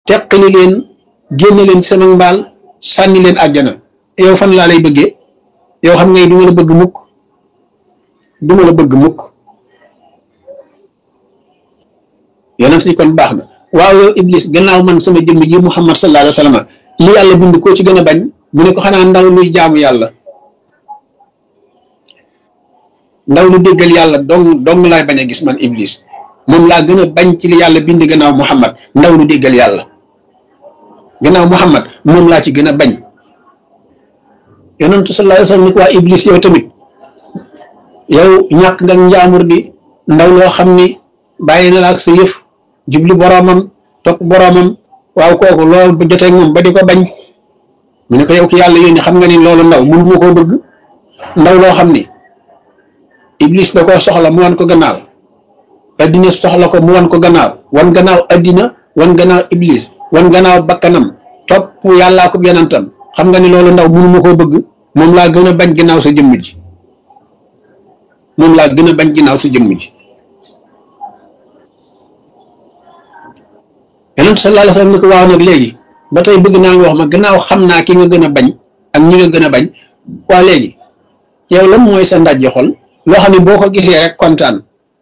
teqali leen génne leen sama mbaal sànni leen àjjana yow fan laa lay bëggee yow xam ngay du ma la bëgg mukk du ma la bëgg mukk yonent ni kon baax na waaw yow iblis gannaaw man sama jëmm ji muhammad sallallahu alayhi wa sallam li yàlla bind koo ci gën a bañ mu ne ko xanaa ndaw luy jaamu yàlla ndaw lu déggal yàlla dong laay bañ a gis man iblis moom laa gën a bañ ci li yàlla bind gannaaw muhammad ndaw lu déggal yàlla gannaaw muhammad moom laa ci gën a bañ yonentu sallallahu alayhi wa sallam ni ko waa iblis yow tamit yow ñàkk nga njaamur di ndaw loo xam ni bàyyi na la ak sa yëf jubli boroomam topp boroomam waaw kooku loolu ba jotee moom ba di ko bañ mu ne ko yow ki yàlla yónni xam nga ni loolu ndaw mënu ma koo bëgg ndaw loo xam ni iblis da koo soxla mu wan ko gannaaw addina soxla ko mu wan ko gannaaw wan gannaaw addina wan gannaaw iblis wan gannaaw bakkanam topp yàllaa ko yonentam xam nga ni loolu ndaw mënu ma koo bëgg moom laa gën a bañ ginnaaw sa jëmm ji moom laa gën a bañ ginnaaw sa jëmm ji yonent sallallahu alayhi wa sallam ni ko waaw nag léegi ba tey bëgg naa nga wax ma gannaaw xam naa ki nga gën a bañ ak ñi nga gën a bañ waa léegi yow lan mooy sa ndajji xol loo xam ne boo ko gisee rek kontaan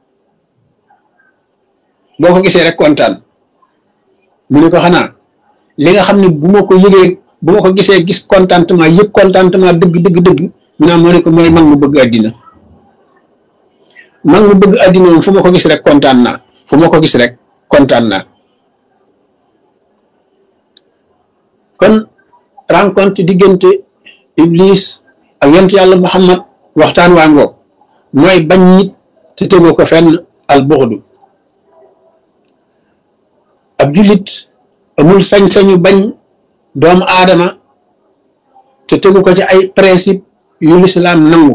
boo ko gisee rek kontaan mu ne ko xanaa li nga xam ne bu ma ko yëgee bu ma ko gisee gis contentement yëg contentement dëgg mu naa moo ne ko mooy mag mu bëgg àddina mag mu bëgg àddina moom fu ma ko gis rek kontaan naa fu ma ko gis rek kontaan naa kon rencontre diggante iblis ak yonent yàlla muhammad waxtaan waa ngoog mooy bañ nit te tegoo ko fenn al buxdu ab jullit amul sañ-sañu bañ doomu aadama te tegu ko ci ay principe yu lislaam nangu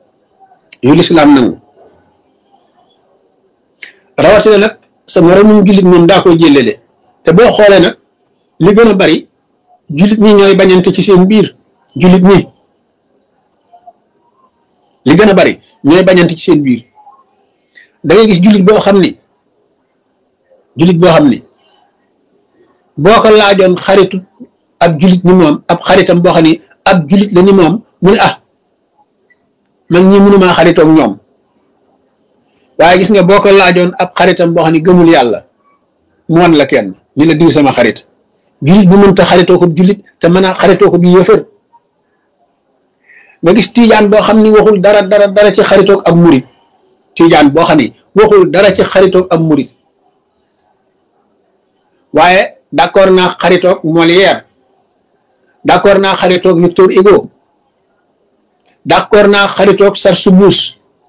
rawatina nag sa moromum jullit moom daa koy jëlele te boo xoolee nag li gën a bari jullit ñi ñooy bañante ci seen biir jullit ñi li gën a bari ñooy bañante ci seen biir da ngay gis jullit boo xam ni boo ko laajoon xaritu ab jullit ni moom ab xaritam boo xam ni ab jullit la ni moom mu ne man ñi mënumaa xaritoog ñoom waaye gis nga boo ko laajoon ab xaritam boo xam ni gëmul yàlla mu wan la kenn ni la diw sama xarit jullit bu mënta xaritoo ko jullit te mën a xaritoo ko bi yëfër nga gis tiijaan boo xam ni waxul dara ci xaritoog ab murit tiijaan boo xam ni waxul dara ci xaritoog ab murit waaye d'accord naa xaritoog Molière d'accord naa xaritoog Victor Hugo d'accord naa xaritoog Sarsoubouz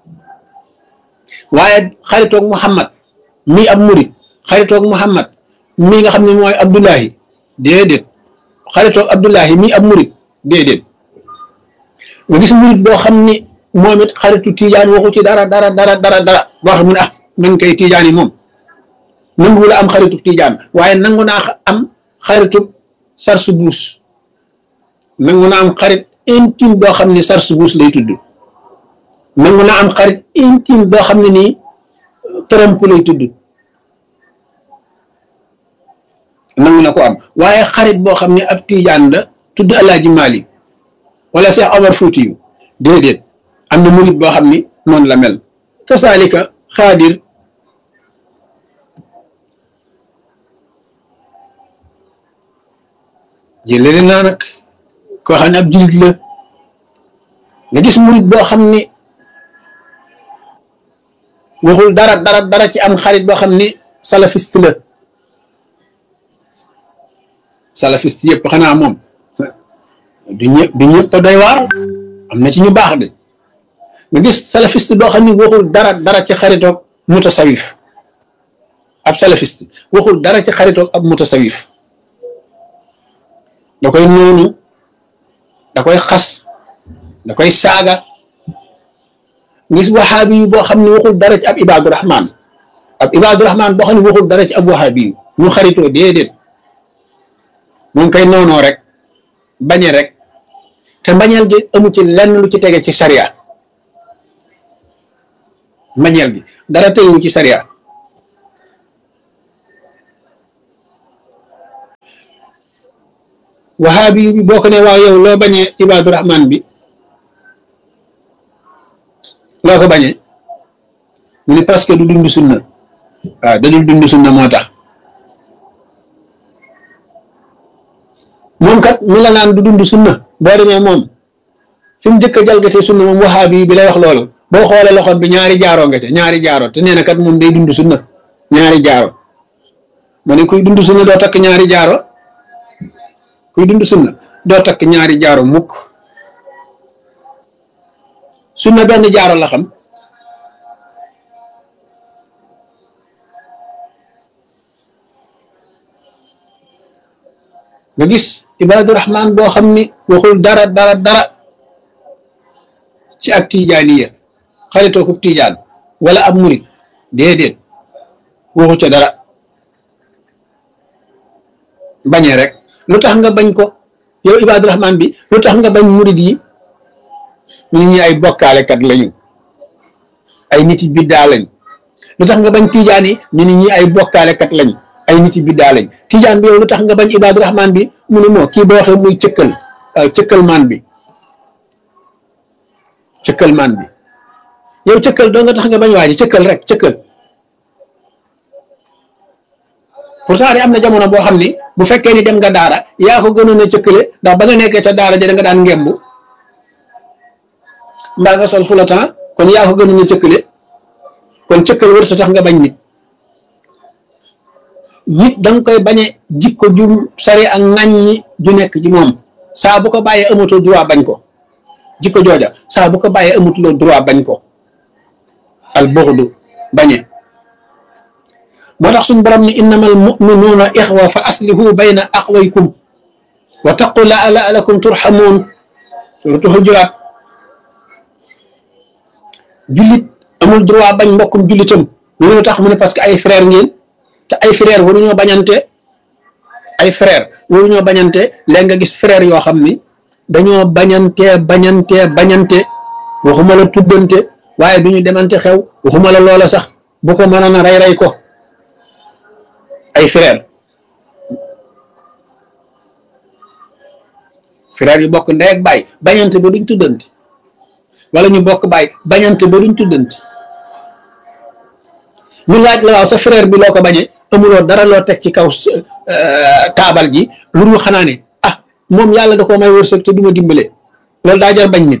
waaye xaritoog Muhammad mii ab murit xaritoog Muhammad mii nga xam ne mooy Abdullahi déedéet xaritoog Abdullahi mii ab murit déedéet nga gis murit boo xam ni moom it xaritu tiijaan waxu ci dara boo xam ne man kay tiijaan yi moom nangu la am xaritu tiijaan waaye nangu naa am xaritu Sarsoubouz nangu naa am xarit intime boo xam ne Sarsoubouz lay tudd nangu naa am xarit intime boo xam ne nii Trump lay tudd nangu na ko am waaye xarit boo xam ne ab tiijaan la tudd Alaaji Maalik wala Cheikh Omar Foutiyou déedéet am na murit boo xam ni noonu la mel kasaalika xaadir jëlele naa nag koo xam ne ab jullit la nga gis murit boo xam ni waxul dara ci am xarit boo xam ni salafiste la salafiste yëpp xanaa moom du ñëpp doy waar am na ci ñu baax de nga gis salafiste boo xam ni waxul dara ci xaritoog mutasawif ab salafiste waxul dara ci xaritoog ab mutasawif da koy noonu da koy xas da koy saaga gis waxaabi yu boo xam ne waxul dara ci ab ibaadu rahman boo xam ne waxul dara ci ab waxaabi yu ñu xaritoo déedéet moom koy noonoo rek bañe rek te mbañeel gi amu ci lenn lu ci tege ci sariya mbañeel gi dara tegewu ci sariya wahaabi bi boo ko ne waaw yow loo bañee ibaadu rahman bi loo ko bañee mu ne parce que du dund sunna waaw da dul dund sunna moo tax moom kat mi la naan du dund sunna boo demee moom fi mu njëkk a jalgatee sunna moom wahaabi bi lay wax loolu boo xoolee loxoom bi ñaari jaaroo nga ca ñaari jaaro te nee na kat moom day dund sunna ñaari jaaro ma ne kuy dund sunna doo takk ñaari jaaro kuy dund sunna doo takk ñaari jaaro mukk sunna benn jaaro la xam nga gis ibaadu rahman boo xam ni waxul dara ci ak tijaaniya xaritoo ko tijaan wala ab murit déedéet waxu ca dara bañee rek lu tax nga bañ ko yow ibaadu rahman bi lu tax nga bañ murit yi nit ñi ay bokkaalekat lañu ay nit yi biddaa lañ lu tax nga bañ tijaan yi ñu nit ñi ay bokkaalekat lañ ay nit yi biddaa lañ tijaan bi yow lu tax nga bañ ibaadu rahman bi mu ne moo kii boo waxee muy cëkkal maan bi yow cëkkal doo nga tax nga bañ waaji cëkkal rek cëkkal pourtant de am na jamono boo xam ni bu fekkee ni dem nga daara yaa ko gënoon a cëkkale ndax ba nga nekkee ca daara ja da nga daan ngembu mbaa nga sol fulatan kon yaa ko gënoon a cëkkale kon cëkkal warut a tax nga bañ nit danga koy bañe jikko ju sari ak ŋàññi ju nekk ci moom saa bu ko bàyyee amatoo droit bañ ko jikko jooja saa bu ko bàyyee amatuloo droit bañ ko al bughdu bañe moo tax suñ borom ni innamal mu'minuuna ixwa fa aslihu bayna aqwaykum wa taqu la'allakum turhamuun suratu Hujurat jullit amul droit bañ mbokkum jullitam ñu ne tax mu ne parce que ay frère ngeen te ay frère waruñoo bañante léegi nga gis frère yoo xam ni dañoo bañante waxuma la tuddante waaye du ñu demante xew waxuma la loola sax bu ko mënoon a rey ko ay frère yu bokk ndey ak baay bañante ba duñ tuddante wala ñu bokk baay bañante ba duñ tuddante ñu laaj la waaw sa frère bi loo ko bañee amuloo dara loo teg ci kaw taabal ji lu dul xanaa ne moom yàlla da koo may wërsëg te duma dimbale loolu daa jar bañ nit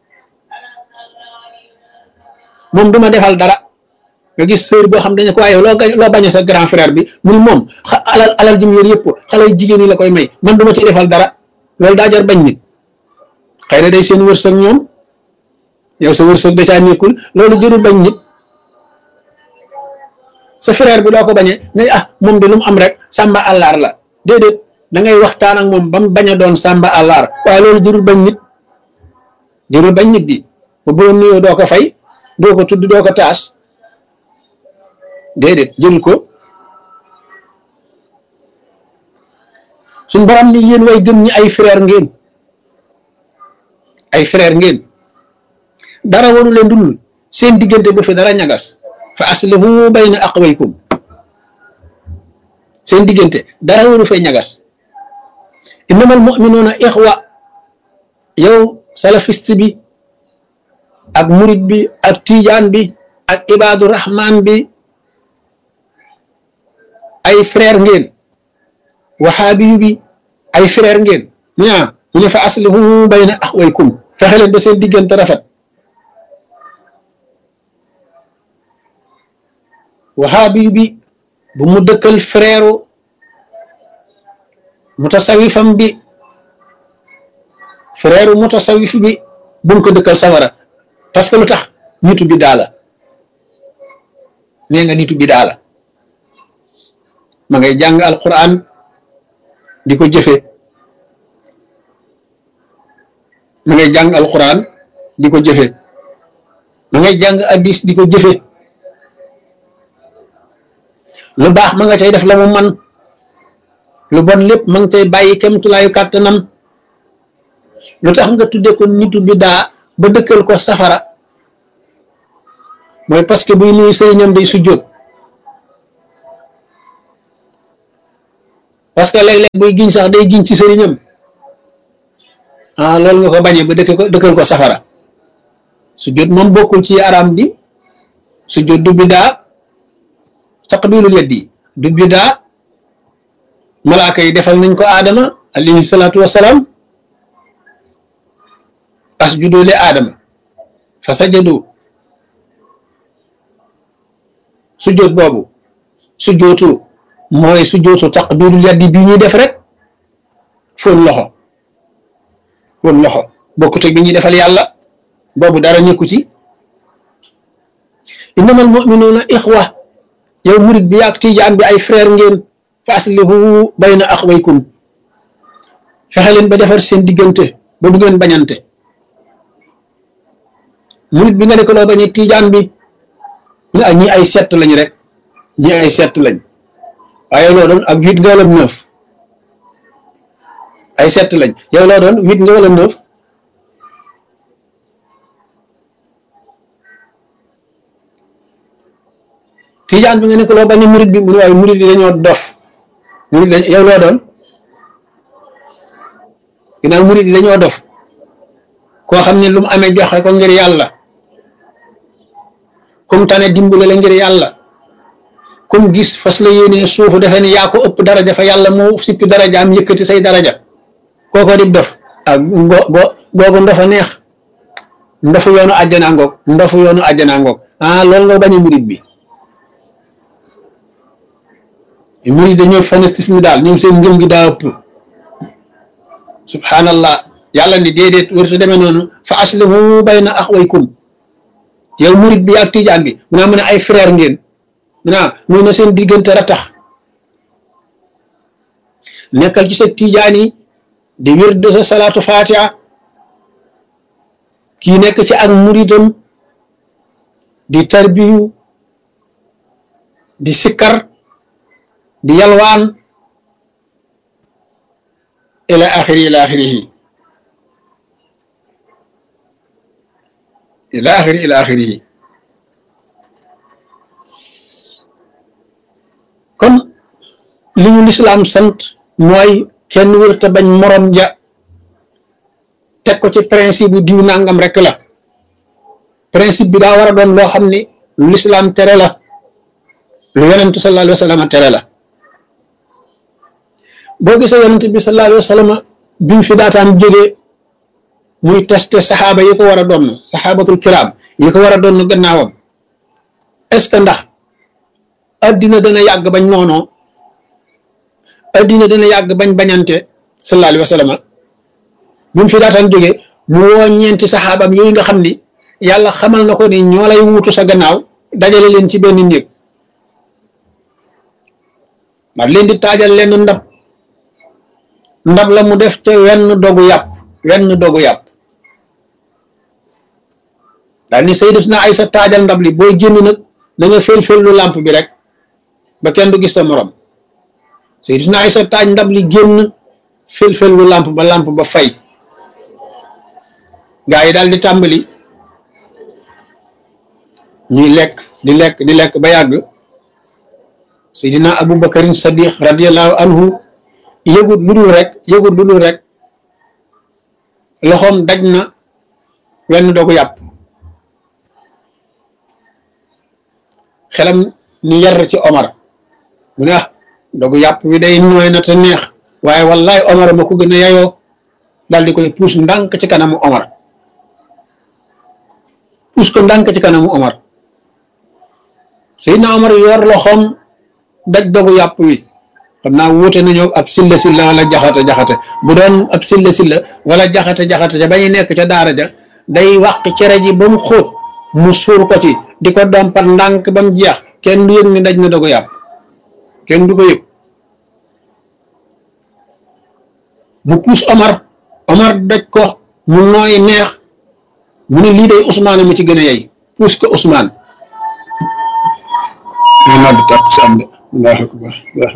moom duma defal dara nga gis sœur boo xam dañu ko waaye loo bañee sa grand frère bi mu ni moom alal ji mu yor yëpp xale jigéen yi la koy may man duma ci defal dara loolu daa jar bañ nit xëy na day seen wërsëg ñoom yow sa wërsëg da caa nekkul loolu jërul bañ nit sa frère bi doo ko bañee ne moom de lu mu am rek sàmba àllaar la déedéet da ngay waxtaan ak moom ba mu bañ a doon sàmba àllaar waaye loolu jërul bañ nit bi ba boo nuyoo doo ko fay doo ko tudd doo ko taas déedéet jël ko suñ borom ni yéen way gëm ñi ay frère ngeen dara waru leen dul seen diggante bu fi dara ñagas fa aslihu bayna aqwaykum seen diggante dara waru fay ñagas innamal mu'minuuna ixwa yow salafiste bi ak murid bi ak tijaan bi ak ibaadu rahman bi ay frère ngeen wahaabiyu bi ay frère ngeen mu ne fa aslihu bayna aqwaykum fexe leen ba seen diggante rafet wahaabiyu bi bu mu dëkkal frère mutasawifam bi frère mutasawif bi bu mu ko dëkkal sawara parce que lu tax nitu bi daala nee nga nitu bi daala ma ngay jàng alquran di ko jëfe ma ngay jàng alquran di ko jëfe ma ngay jàng hadis di ko jëfe lu baax ma nga cay def la mu man lu bon lépp ma nga cay bàyyi kemtulaayu kàttanam lu tax nga tudde ko nitu bidaa ba dëkkal ko safara mooy parce que buy nuyu sëriñam day sujjóot parce que léeg-léeg buy giñ sax day giñ ci sëriñam loolu nga ko bañee ba dëkkal ko safara sujjóot moom bokkul ci araam bi sujjóot du bidaa taqbilul yaddi du bidaa malaaka yi defal nañ ko aadama alayhi salaatu wasalaam asjudu li aadama fa sajadu sujjóot boobu sujjóotu mooy sujjóotu taqbilul yaddi bii ñuy def rek fóon loxo bokkut ak bi ñuy defal yàlla boobu dara nekku ci innamal mu'minuuna ixwa yow murit bi ak tijaan bi ay frère ngeen fa aslihu bayna axwaykum fexe leen ba defar seen diggante ba du ngeen bañante murit bi nga ne ko loo bañ a tijaan bi ñi ay sett lañ rek ñi ay sett lañ waaye loo doon ak 8 nga wala 9 ay sett lañ yow loo doon 8 nga wala 9 tijaan bi nga ne ko loo bañ a murit bi mu ne waaye murit yi dañoo dof murit dañ yow loo doon ginnaaw murit yi dañoo dof koo xam ne lu mu amee joxe ko ngir yàlla comme tane dimbale la ngir yàlla comme gis fas la yéenee suufu defe ne yaa ko ëpp daraja fa yàlla moo sippi daraja am yëkkati say daraja kooko di dof ak googu ndofa neex ndofu yoonu àjjana ngoog loolu nga bañ a murit bi murit dañoo fanatisme daal ñoom seen ngëm gi daa ëpp subhanallah yàlla ni déedéet warta demee noonu fa aslihu bayna axwaykum yow murit bi ak tijaan bi mu ne ay frère ngeen muy na seen diggante ratax nekkal ci sa tijaan yi di wird sa salaatu fatiha kii nekk ci ak muritam di tarbiyu di sikkar di yalwaan ila axirihi kon li ñu lislaam sant mooy kenn wërta bañ morom ja teg ko ci principe bu diw nangam rek la principe bi daa war a doon loo xam ni lu lislaam tere la lu yonentu sallallahu alayhi wa sallam tere la boo gisee yonent bi sallallahu alayhi wa sallam bi mu fi daataan jógee muy testé saxaaba yi ko war a doon saxaabatul kiram yi ko war a doon gannaawam est-ce que ndax addina dana yàgg bañ noonoo addina dana yàgg bañ bañante sallallahu alayhi wa sallam bi mu fi daataan jógee mu woo ñeenti saxaabam yooyu nga xam ni yàlla xamal na ko ni ñoo lay wutu sa gannaaw dajale leen ci benn néeg ma leen di taajal leen ndab la mu def ca wenn dogu yàpp daal ni Sayyidatuna Aysa taajal ndab li booy génn nag da nga fel lu làmp bi rek ba kenn du gis sa morom Sayyidatuna Aysa taaj ndab li génn fel lu làmp ba fay gaa yi daal di tàmbali ñuy di lekk ba yàgg Sayyidina Abu Bakarin Sadiq radiyallahu anhu yëgut lu dul rek loxoom daj na wenn dogu yàpp xelam ni yar ci Omar mu ne dogu yàpp wi day nooy na te neex waaye wallahi Omar ma ko gën a yayoo daal di koy puus ndànk ci kanamu Omar Seydina Omar yor loxoom daj dogu yàpp wi xam naa wuute nañoo ab silla wala jaxate bu doon ab silla wala jaxate ca bañuy nekk ca daara ja day wàq cere ji ba mu xóot mu suur ko ci di ko dompat ndànk ba mu jeex kenn du yëg ni daj na dogu yàpp kenn du ko yëg mu puus Omar daj ko mu nooy neex mu ne lii day Ousmane mu ci gën a yey puus ko Ousmane Allahu akbar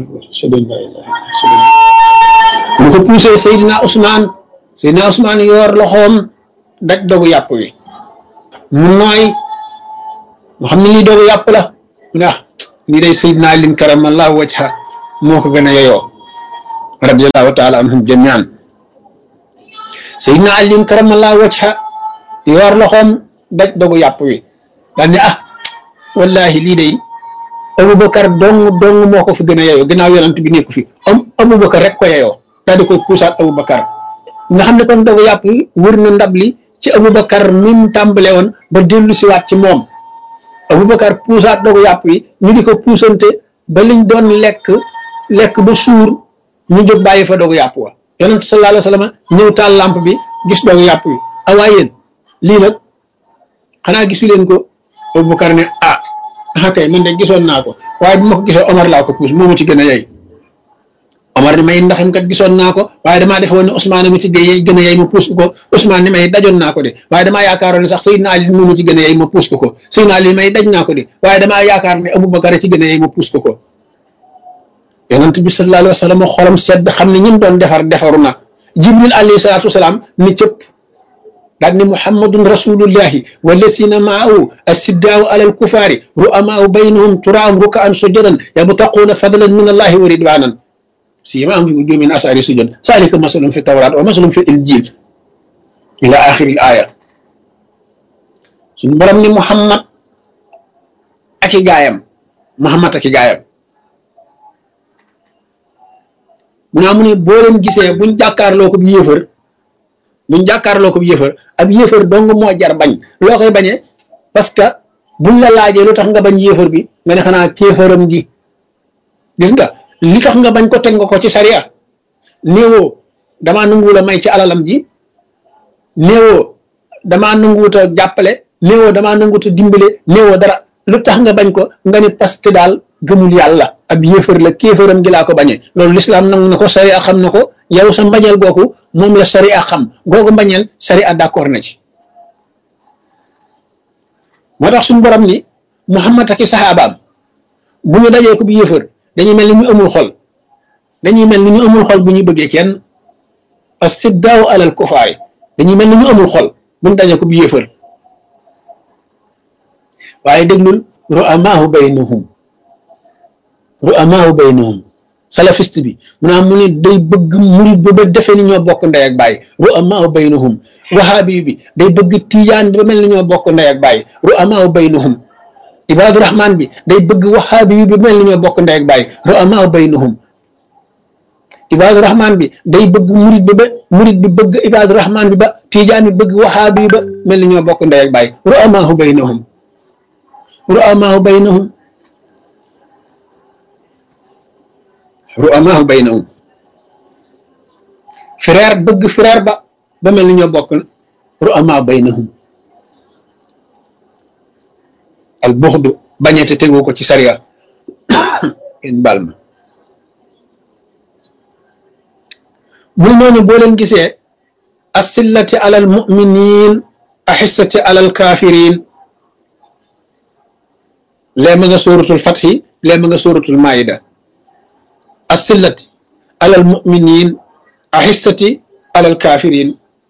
mu ko puusee Seydina Ousmane yor loxoom daj dogu yàpp wi mu nooy mu xam ne lii dogu yàpp la ndax lii day Seydina Alin karamallahu wajha moo ko gën a yeyoo radiyallahu taala anhum jamian Seydina Ali karamallahu wajha yor loxoom daj dogu yàpp wi daal ne wallahi lii day Aboubacar dong moo ko fi gën a yeyoo ginnaaw yonent bi nekku fi Aboubacar rek ko yeyoo daal di koy puusaat Aboubacar nga xam ne kon dogu yàpp wi wër na ndab li ci Aboubacar mi mu tàmbale woon ba dellu siwaat ci moom Aboubacar puusaat dogu yàpp wi ñu di ko puusante ba liñ doon lekk ba suur ñu jóg bàyyi fa dogu yàpp wa yonent sallallahu alayhi wa sallam ñëw taal lamp bi gis dogu yàpp wi awaa yéen lii nag xanaa gisu leen ko Aboubacar ne kay man de gisoon naa ko waaye bu ma ko gisee Omar laa ko puus moo ma ci gën a yey Omar ni may ndaxam kat gisoon naa ko waaye damaa defoon ne Ousmane ma ci gën a yey ma puus ko Ousmane ni may dajoon naa ko de waaye damaa yaakaaroon ne sax Seydina Ali moo ma ci gën a yey ma puus ko Seydina Ali may daj naa ko de waaye damaa yaakaar ne Aboubacar ci gën a yey ma puus ko yonent bi sallallahu alayhi wa sallam xolam sedd xam ne ñim doon defaru na Jibril alayhi salaatu wasalaam ni cëpp daal ni Muhammadun rasulullahi wallasina maahu asiddaau alal kufaari ru'amaau baynahum turaahum rukaan sujadan yabtaquuna fadlan min allahi wa ridwanan siimaahum fi wujuuhihim min asaari sujud zaalika masalum fi tawraat wa masalum fi injil ila axiril aaya suñu borom ni Muhammad ak i gaayam mu naa mu ne boo leen gisee buñ jàkkaarloo ko yéefar ab yéefar dong moo jar bañ loo koy bañee parce que buñ la laajee lu tax nga bañ yéefar bi nga ne xanaa kéefaram gi gis nga li tax nga bañ ko teg nga ko ci sariya néewoo damaa nanguwul a may ci alalam ji néewoo damaa nanguwut a jàppale néewoo damaa nanguwut a dimbale néewoo dara lu tax nga bañ ko nga ne parce que daal gëmul yàlla ab yéefar la kéefaram gi laa ko bañee loolu lislaam nangu na ko sariya xam na ko yow sa mbañeel googu moom la sariya xam googu mbañeel sariya d'accord na ci moo tax suñu borom ni Muhammad ak i saxaabaam bu ñu dajee ko bu yéefar dañuy mel ni ñu amul xol bu ñuy bëggee kenn as-siddaaw alal kufaari dañuy mel ni ñu amul xol bu ñu dajee ko bu yéefar waaye déglul ru'amaahu baynahum salafiste bi mu ne day bëgg murid ba defee ni ñoo bokk ndey ak baay ru'amaahu baynahum wahaabi bi day bëgg tijaan bi ba mel ni ñoo bokk ndey ak baay ru'amaahu baynahum ibaadu rahmaan bi day bëgg wahaabi bi ba mel ni ñoo bokk ndey ak baay ru'amaahu baynahum ibaadu rahmaan bi day bëgg murid bi bëgg ibaadu rahmaan bi ba tijaan bi bëgg wahaabi ba mel ni ñoo bokk ndey ak baay ru'amaahu baynahum frère bëgg frère ba mel ni ñoo bokk ru'amaahu baynahum al buxdu bañete tegu ko ci sariya kenn baal ma muy noonu boo leen gisee asillati alal muminin ahissati alal kafirin lee ma nga suratul fathi lee ma nga suratul maida asillati alal muminin ahissati alal kafirin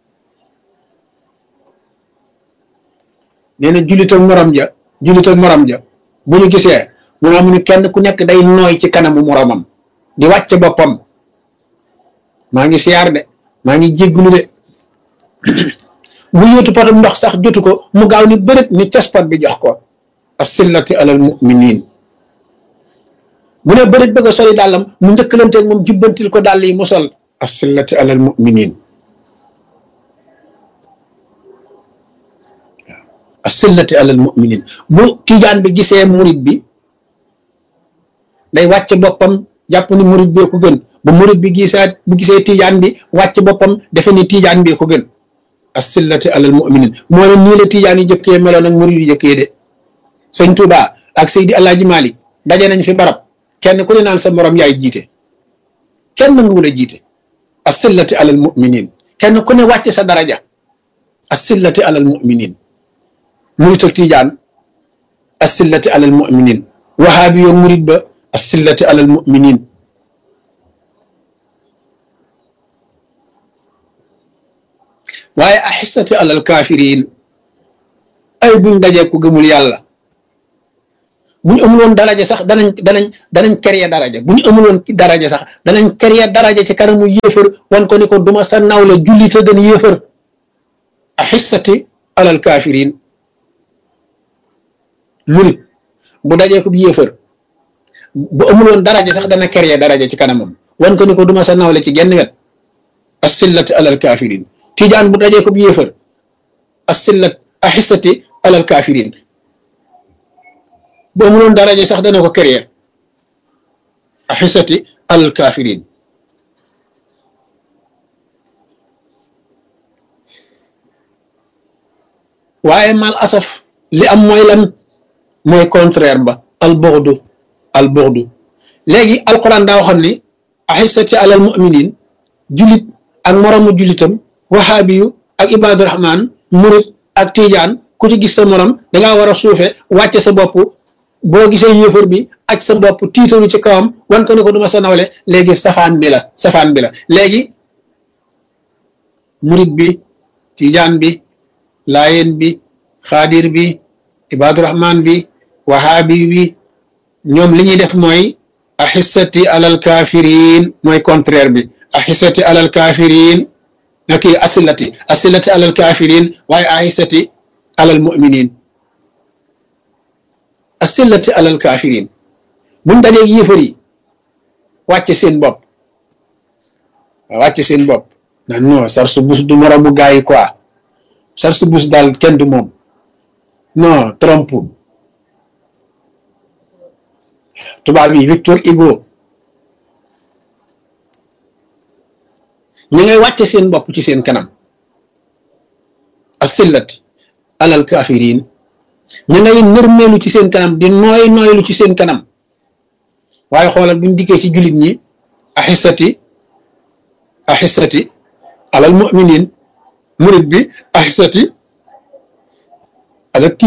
nee na jullit ak morom ja bu ñu gisee mu ne amuñu kenn ku nekk day nooy ci kanamu moromam di wàcce boppam maa ngi siyaar de maa ngi jégglu de mu yóotu potam ndox sax jotu ko mu gaaw ni bërët ni cespat bi jox ko as-sillati alal muminin bu ne bërët bëgg a soli dàllam mu njëkkalanteeg moom jubbantil ko dàll yi mu sol as-sillati alal muminin as-sillati alal muminin bu tijaan bi gisee murid bi day wàcce boppam jàpp ni murid bee ko gën bu murid bi gisee tijaan bi wàcce boppam defe ni tijaan bee ko gën as-sillati alal muminin moo ne nii la tijaan yi jëkkee meloon ak murid yi jëkkee de sëñ Touba ak Seydi Alaaji Malik daje nañ fi barab kenn ku ne naan sa morom yaay jiite kenn nanguwul a jiite as-sillati alal muminin kenn ku ne wàcce sa daraja as-sillati alal muminin murid ak tijaan as-sillati alal muminin wahaabi yoo murid ba as-sillati alal muminin waaye ahissati alal kafirin ay buñ dajee ku gëmul yàlla bu ñu amuloon daraja sax danañ créer daraja bu ñu amuloon daraja sax danañ créer daraja ci kanamu yéefar wan ko ni ko duma sa nawle jullit a gën yéefar ahissati alal kafirin murit bu dajee ko bi yéefar bu amuloon daraja sax dana créer daraja ci kanamam wan ko ni ko duma sa nawle ci genn wet as-sillati alal kafirin tijaan bu dajee ko bi yéefar as-sillat ahissati alal kafirin bu amuloon daraja sax dana ko créer ahissati alal kafirin waaye mal asaf li am mooy lan mooy contraire ba al bughdu léegi alquran daa waxoon ni ahissati alal mu'minin julit ak moromu julitam wahaabiyu ak ibaadu rahman murit ak tijaan ku ci gis sa morom dangaa war a suufe wàcce sa bopp boo gisee yéefar bi aj sa bopp tiitalu ci kawam wan ko ni ko duma sa nawle léegi safaan bi la léegi murit bi tijaan bi laayeen bi xaadir bi ibaadu rahman bi wahaabi bi ñoom li ñuy def mooy ahissati alal kafirin mooy contraire bi ahissati alal kafirin na kii asilati alal kafirin waaye ahissati alal mu'minin asilati alal kafirin buñ dajee yéefar yi wàcce seen bopp na non sarsu bus du moromu gaa yi quoi sarsu bus daal kenn du moom non Trump tubaab yi Victor Hugo ñi ngay wàcce seen bopp ci seen kanam as-sillati alal kafirin ñi ngay nërmeelu ci seen kanam di nooylu ci seen kanam waaye xoolal buñ dikkee ci jullit ñi ahissati alal mu'minin murid bi ahissati alal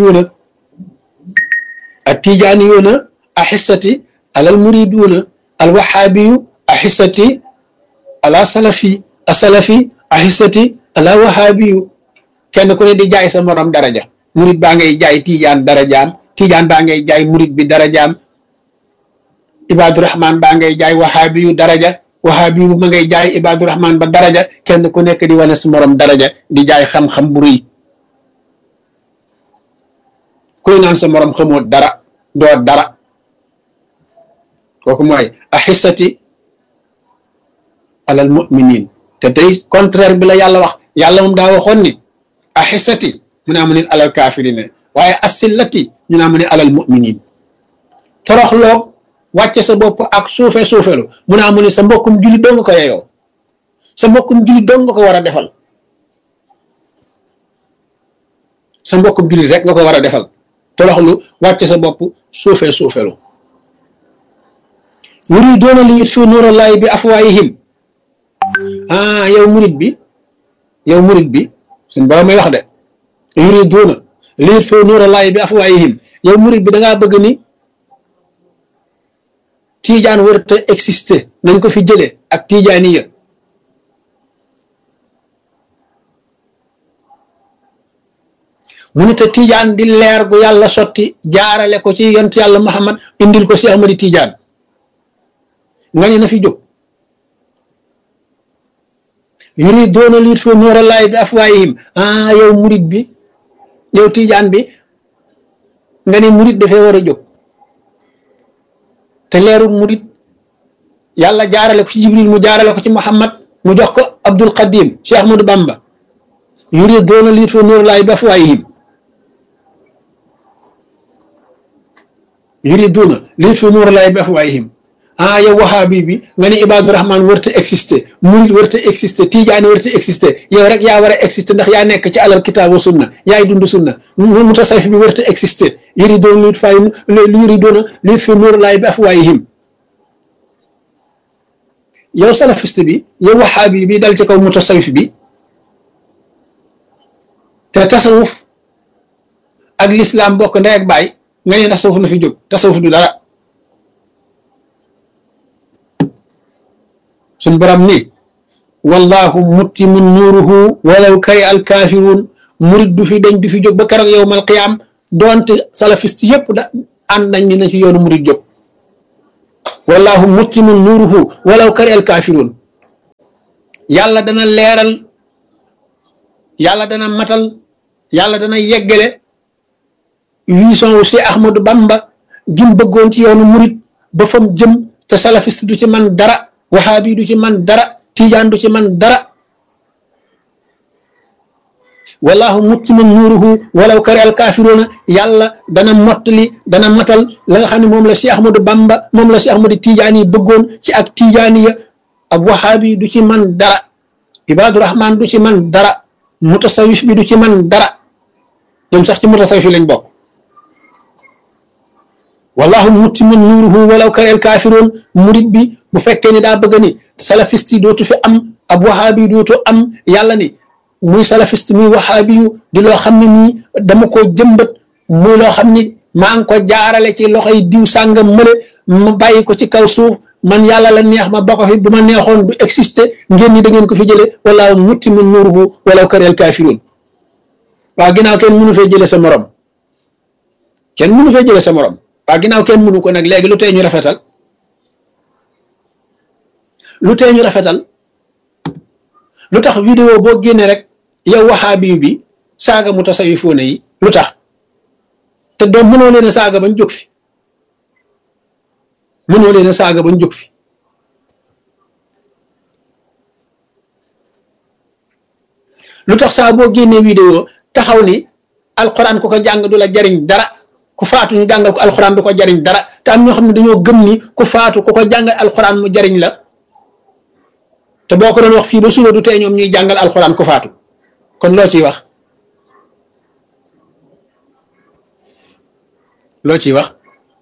tijaaniyuuna ahissati alal muriduuna al wahaabiyu ahissati ala salafi ahissati ala wahaabiyu kenn ku ne di jaay sa morom daraja murid baa ngay jaay tijaan darajaam tijaan baa ngay jaay murid bi darajaam ibaadu rahman baa ngay jaay wahaabiyu daraja wahaabiyu ma ngay jaay ibaadu rahman ba daraja kenn ku nekk di wane sa morom daraja di jaay xam-xam bu rëy kuy naan sa morom xamoo dara doo dara kooku mooy ahissati alal mu'minin te tey contraire bi la yàlla wax yàlla moom daa waxoon ni ahissati mu ne amu ne alal kaafirine waaye asillati ñu ne amu ne alal mu'minin toroxloog wàcce sa bopp ak suufelu mu ne amu ne sa mbokkum jullit doo nga ko yeyoo sa mbokkum jullit doo nga ko war a defal sa mbokkum jullit rek nga ko war a defal toroxlu wàcce sa bopp suufelu yuriduuna li yutfiu nuurallaahi bi afwaahihim yow murit bi suñ borom may wax de yuriduuna li yutfiu nuurallaahi bi afwaahihim yow murit bi dangaa bëgg ni tiijaan warta exister nañ ko fi jëlee ak tiijaaniya mu ne te tiijaan di leer gu yàlla sotti jaarale ko ci yonent yàlla Muhammad indil ko si Ahmadi Tiijaan nga ni na fi jóg yuriduuna li yutfiu nuurallaahi bi afwaahihim yow murit bi yow tiijaan bi nga ni murit dafee war a jóg te leeru murit yàlla jaarale ko ci Jibril mu jaarale ko ci Muhammad mu jox ko Abdul Qadim Cheikh Ahmadou Bamba yuriduuna li yutfiu nuurallaahi bi afwaahihim yuriduuna li yutfiu nuurallaahi bi afwaahihim yow wahaabi bi nga ni ibaadu rahman warta exister murid warta exister tijaani warta exister yow rek yaa war a exister ndax yaa nekk ci alal kitaab wa sunna yaay dund sunna mutasawwif bi warta exister yuriduuna li yutfiu nuurallaahi bi afwaahihim yow salafiste bi yow wahaabi bi dal ci kaw mutasawwif bi te tasawuf ak lislaam bokk ndey ak baay nga ne tasawuf na fi jóg tasawuf du dara suñ borom ni wallahu muttimun nuuruhu walaw kari al kaafiruun murid du fi dañ du fi jóg ba keroog yowmal qiyaam doonte salafiste yëpp da ànd nañ ni na ci yoonu murid jóg wallahu muttimun nuruhu walaw kari al kafirun yàlla dana leeral yàlla dana matal yàlla dana yeggale vision wu Cheikh Ahmadou Bamba gim bëggoon ci yoonu murid ba fam jëm te salafiste du ci man dara wahabi du ci man dara tijaan du ci man dara wallahu muttimun nuruhu walaw kari al kafiruna yàlla dana mottali dana matal la nga xam ne moom la Cheikh Ahmadou Bamba moom la Cheikh Ahmadou Tidiane yi bëggoon ci ak tijaaniya ab wahabi du ci man dara ibadu rahman du ci man dara mutasawif bi du ci man dara ñoom sax ci mutasawif lañ bokk wallahu muttimun nuruhu walaw kari al kafirun murid bi bu fekkee ni daa bëgg ni salafiste yi dootu fi am ab wahabi dootu am yàlla ni muy salafiste muy wahabi yu di loo xam ne nii dama ko jëmbat muy loo xam ni maa ngi ko jaarale ci loxoy diw sàngam mële ma bàyyi ko ci kaw suuf man yàlla la neex ma ba ko fi bu ma neexoon du exister ngeen ni da ngeen ko fi jële wallahu muttimun nuruhu walaw kari al kafirun waaw ginnaaw kenn mënu fee jële sa morom kenn mënu fee jële sa morom waaw ginnaaw kenn mënu ko nag léegi lu tee ñu rafetal lu tee ñu rafetal lu tax vidéo boo génne rek yow wahabi bi saaga mutasawifoona yi lu tax te doom mënoo leen a saaga bañ jóg fi mënoo leen a saaga bañ jóg fi lu tax saa boo génnee vidéo taxaw ni alxuraan ku ko jàng du la jariñ dara ku faatu ñu jàngal ko alxuraan du ko jariñ dara te am ñoo xam ne dañoo gëm ni ku faatu ku ko jàngal alxuraan mu jariñ la te boo ko doon wax fii ba suba du tee ñoom ñuy jàngal alxuraan ku faatu kon loo ciy wax loo ciy wax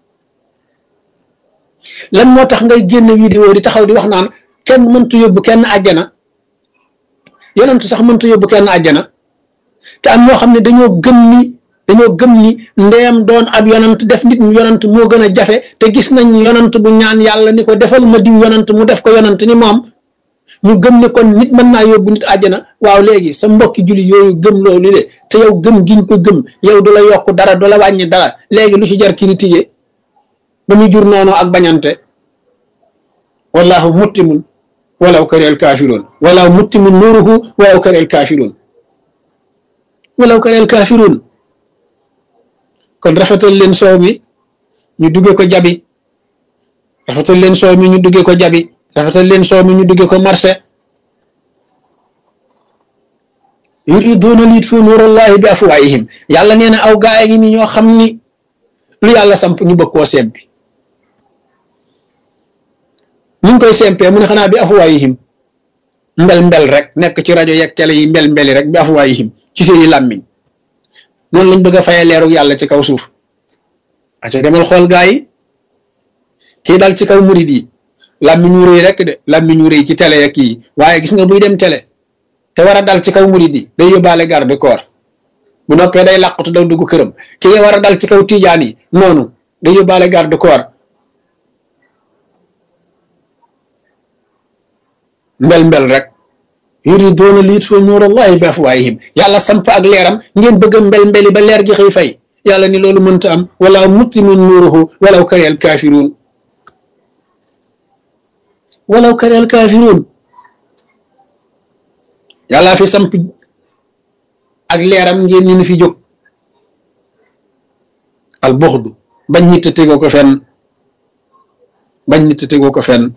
lan moo tax ngay génn vidéo di taxaw di wax naan kenn mëntu yóbbu kenn àjjana yonent sax mëntu yóbbu kenn àjjana te am ñoo xam ne dañoo gëm ni ndeem doon ab yonent def nit mu yonent moo gën a jafe te gis nañ yonent bu ñaan yàlla ni ko defal ma diw yonent mu def ko yonent ni moom ñu gëm ne kon nit mën naa yóbbu nit àjjana waaw léegi sa mbokki julli yooyu gëm loolu le te yow gëm giñ ko gëm yow du la yokk dara du la wàññi dara léegi lu ci jar critiquer ba muy jur noonu ak bañante wallahu muttimun walaw kari al kafirun wallahu muttimun nuruhu walaw kari al kafirun walaw kari al kafirun kon rafetal leen soow mi ñu duggee ko jabi rafetal leen soow mi ñu duggee ko jabi rafetal leen soow mi ñu duggee ko marché yuriduna liyutfiu nuurallahi bi afwaahihim yàlla nee na aw gaay ngi ni ñoo xam ni lu yàlla samp ñu bëgg koo sempi ñu ngi koy sempee mu ne xanaa bi afwaahihim mbel rek nekk ci rajo yeeg télé yi mbeli rek bi afwaahihim ci seeni làmmiñ noonu lañ bëgg a fayee leeru yàlla ci kaw suuf aco demal xool gaa yi kii dal ci kaw murid yi làmmiñ wu rëy rek de làmmiñ wu rëy ci télé ya kii waaye gis nga buy dem télé te war a dal ci kaw murid yi day yóbbaale garde corps bu noppee day làqatu daw dugg këram ki nga war a dal ci kaw tijaan yi noonu day yóbbaale garde corps mbel rek yuriduuna liyutfiu nuurallahi bi afwaahihim yàlla samp ak leeram ngeen bëgg a mbeli ba leer gi xëy fay yàlla ni loolu mënta am wala muttimun nuuruhu walaw kari al kaafiruun walaw kari al kaafiruun yàlla fi samp ak leeram ngeen ni fi jóg al buxdu bañ nit a tegoo ko fenn bañ nit a tegoo ko fenn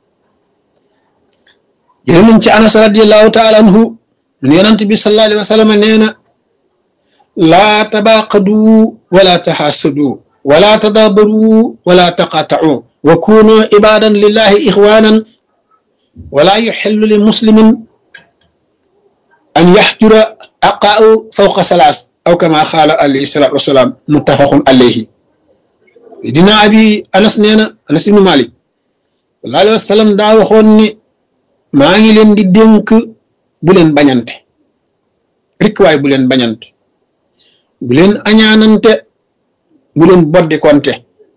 jëlee nañ ci Anas radiyallahu taala anhu yonent bi sallallahu alayhi wa sallam nee na laa tabaaqadu wala taxaasadu wala tadaabaru wala taqaatau wa kunu ibadan lillahi ixwanan wala yuxillu li muslimin an yaxjura aqaau fawqa salaas aw kama qaala alayhi salaatu wasalaam muttafaqun alayhi dina abi Anas nee na Anas ibnu Malik sallallahu alayhi wa sallam daa waxoon ni maa ngi leen di dénk bu leen bañante rikk waay bu leen bañante bu leen añaanante bu leen boddi konte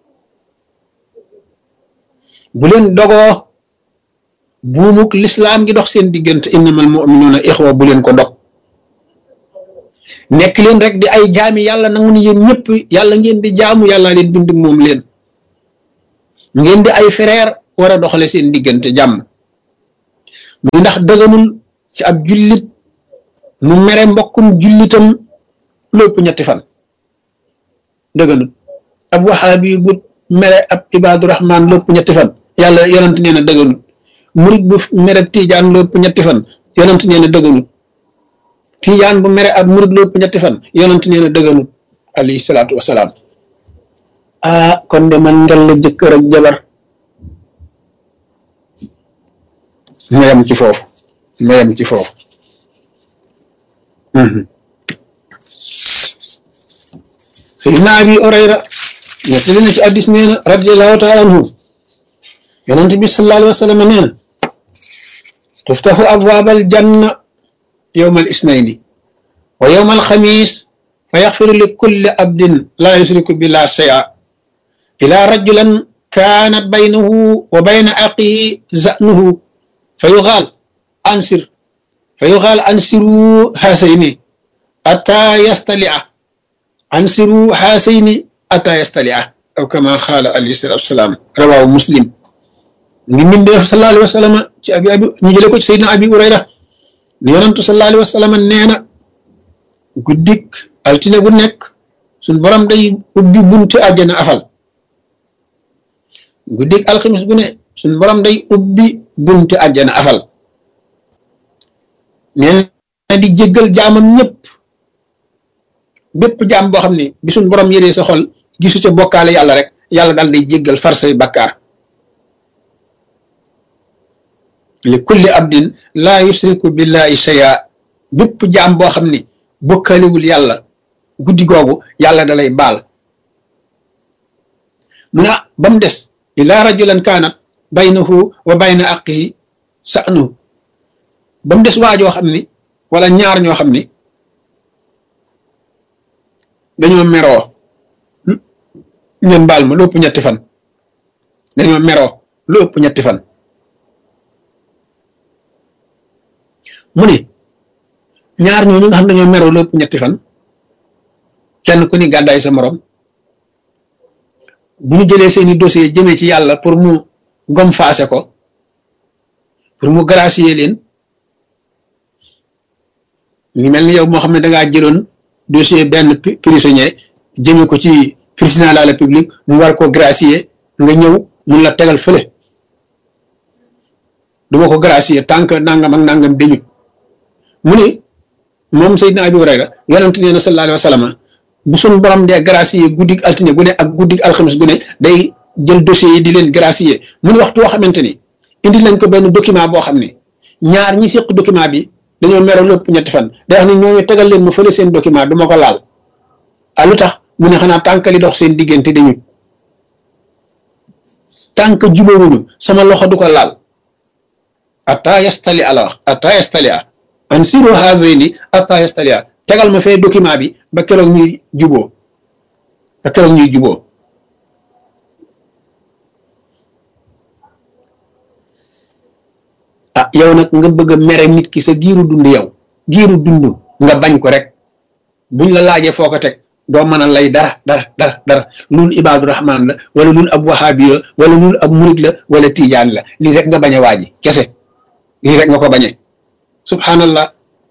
bu leen dogoo buumuk lislaam gi dox seen diggante innamal mu'minuuna ixwa bu leen ko dog nekk leen rek di ay jaami yàlla nangu ni yéen ñëpp yàlla ngeen di jaamu yàlla leen bind moom leen ngeen di ay frère war a doxale seen diggante jàmm mu ndax dëgganul ci ab jullit mu mere mbokkum jullitam lépp ñetti fan dëgganul ab waxaabi bu mere ab ibaadu rahmaan lépp ñetti fan yàlla yonent nee na dëgganul murit bu mere tiijaan lépp ñetti fan yonent nee na dëgganul tiijaan bu mere ab murit lépp ñetti fan yonent nee na dëgganul alayhi salaatu wasalaam kon de man ngel la jëkkër ak jabar ma yem ci foofu Sayyidina Abi Hurayra nettali na ci hadiis nee na radiyallahu taala anhu yonent bi sallallahu alayhi wa sallam nee na tuftaxu abwaabal janna yawmal isnayni wa yawmal xamiis fa yaxfiru li kulli abdin laa yusriku billahi shay'an ilaa rajulan kaanat baynahu wa bayna axiihi za'nuhu fa yuqaal ansiru haasayni ataa yastalia aw kama qaala alayhi salaatu wasalaam rawaahu Muslim ngi mbindeef sallallahu alayhi wa sallam ci abi ñu jële ko ci Seydina Abi Hurayra ni yonantu sallallahu alayhi wa sallam nee na guddik altine gu nekk suñ borom day ubbi bunti àjjana afal guddik alxamis gu ne suñ borom day ubbi bunti àjjana afal nee na di jéggal jaamam ñëpp bépp jaam boo xam ne bi suñ borom yëree sa xol gisu ca bokkaale yàlla rek yàlla daal day jéggal far say bakkaar li kulli abdin laa yusriku billahi shay'a bépp jaam boo xam ne bokkaalewul yàlla guddi googu yàlla dalay baal mu ne ba mu des ila rajulan kaanat baynahu wa bayna aqihi sa'nu ba mu des waajoo xam ni wala ñaar ñoo xam ni dañoo meroo ngeen baal ma lu ëpp ñetti fan dañoo meroo lu ëpp ñetti fan mu ne ñaar ñooñu nga xam dañoo meroo lu ëpp ñetti fan kenn ku ni gàddaay sa morom bu ñu jëlee seeni dossier jëmee ci yàlla pour mu gomfaase ko pour mu gracier leen ñu mel ni yow moo xam ne dangaa jëloon dossier benn prisonnier jëmee ko ci président de la république mu war ko gracier nga ñëw mun la tegal fële duma ko gracier tant que nangam ak nangam dañu mu ne moom Seydina Abi Hurayra yonent nee na sallallahu alayhi wa sallam bu suñ borom dee gracier guddig altine gu ne ak guddig alxamis gu ne day jël dossier yi di leen gracier mu ne waxtu woo xamante ni indi lañ ko benn document boo xam ne ñaar ñi séq document bi dañoo meroo lépp ñetti fan day wax ni ñooñu tegal leen ma fële seen document du ma ko laal lu tax mu ne xanaa tànkali dox seen diggante dañu tànk jubawuñu sama loxo du ko laal ata yastali ala wax ata yastali a an siru hazayni ata yastali a tegal ma fee document bi ba keroog ñuy juboo yow nag nga bëgg a mere nit ki sa giiru dund nga bañ ko rek buñ la laajee foo ko teg doo mën a lay dara loolu ibaadu rahmaan la wala loolu ab wahaabi la wala loolu ab murid la wala tijaan la lii rek nga bañ a waaji kese lii rek nga ko bañee subhanallah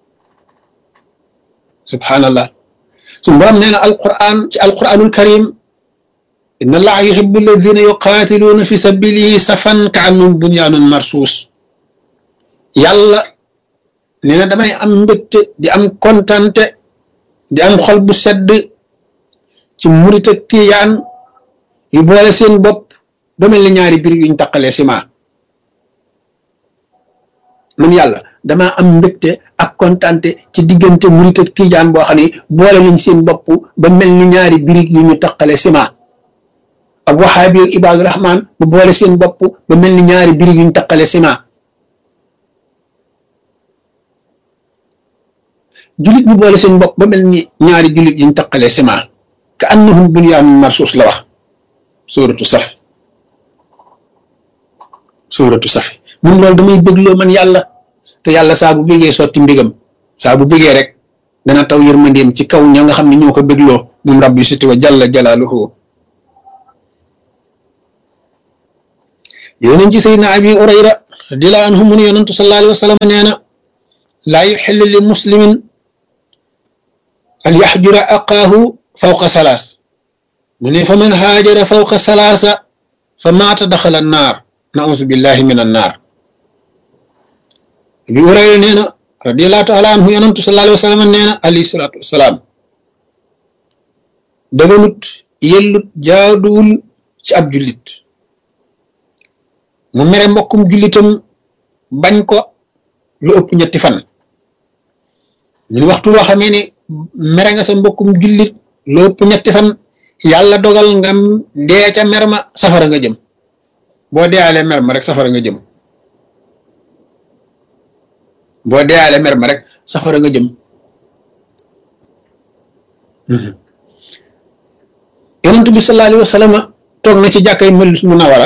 su borom nee na ci alquranul karim inna allaha yuhibbu alladhina yuqaatiluuna fi sabilihi safan ka annahum bunyaanun marsuus yàlla nee na damay am mbégte di am kontante di am xol bu sedd ci murit ak tiyaan yu boole seen bopp ba mel ni ñaari biir yuñ taqalee ciment man yàlla damaa am mbégte ak kontante ci diggante murit ak tijaan boo xam ne boole nañ seen bopp ba mel ni ñaari birig yu ñu taqale ciment ak waxaabi ak ibaadu rahmaan bu boole seen bopp ba mel ni ñaari birig yu ñu taqale ciment julit bu boole seen bopp ba mel ni ñaari julit yi ñu taqale ciment ka annahum bunyaanun marsuus la wax suuratu safi mun loolu damay bégloo man yàlla te yàlla saa bu bégee sotti mbégam saa bu bégee rek dana taw yërmandeem ci kaw ña nga xam ne ñoo ko bégloo moom rabbi siti wa jalla jalaaluhu. yonent ci sayyidina abi hurayra radiyallahu anhu mu ne yonentu sallallahu alayhi wa sallam nee na laa yuxillu li muslimin an yaxjura aqaahu fawqa salaas mu ne fa man haajara fawqa salaasa fa maata daxala annaar nausu billahi min annaar. abi hurayra nee na radiyallahu taala anhu yonentu sallallahu alayhi wa sallam nee na alayhi salaatu wasalaam daganut yellut jaaduwul ci ab jullit mu mere mbokkum jullitam bañ ko lu ëpp ñetti fan. ñun waxtu loo xamee ne mere nga sa mbokkum jullit lu ëpp ñetti fan yàlla dogal nga dee ca mer ma safara nga jëm boo deealee mer ma rek safara nga jëm boo deealee mer ma rek safara nga jëm. yonent bi sallallahu alayhi wa sallam toog na ci jàkkay Madina Munawwara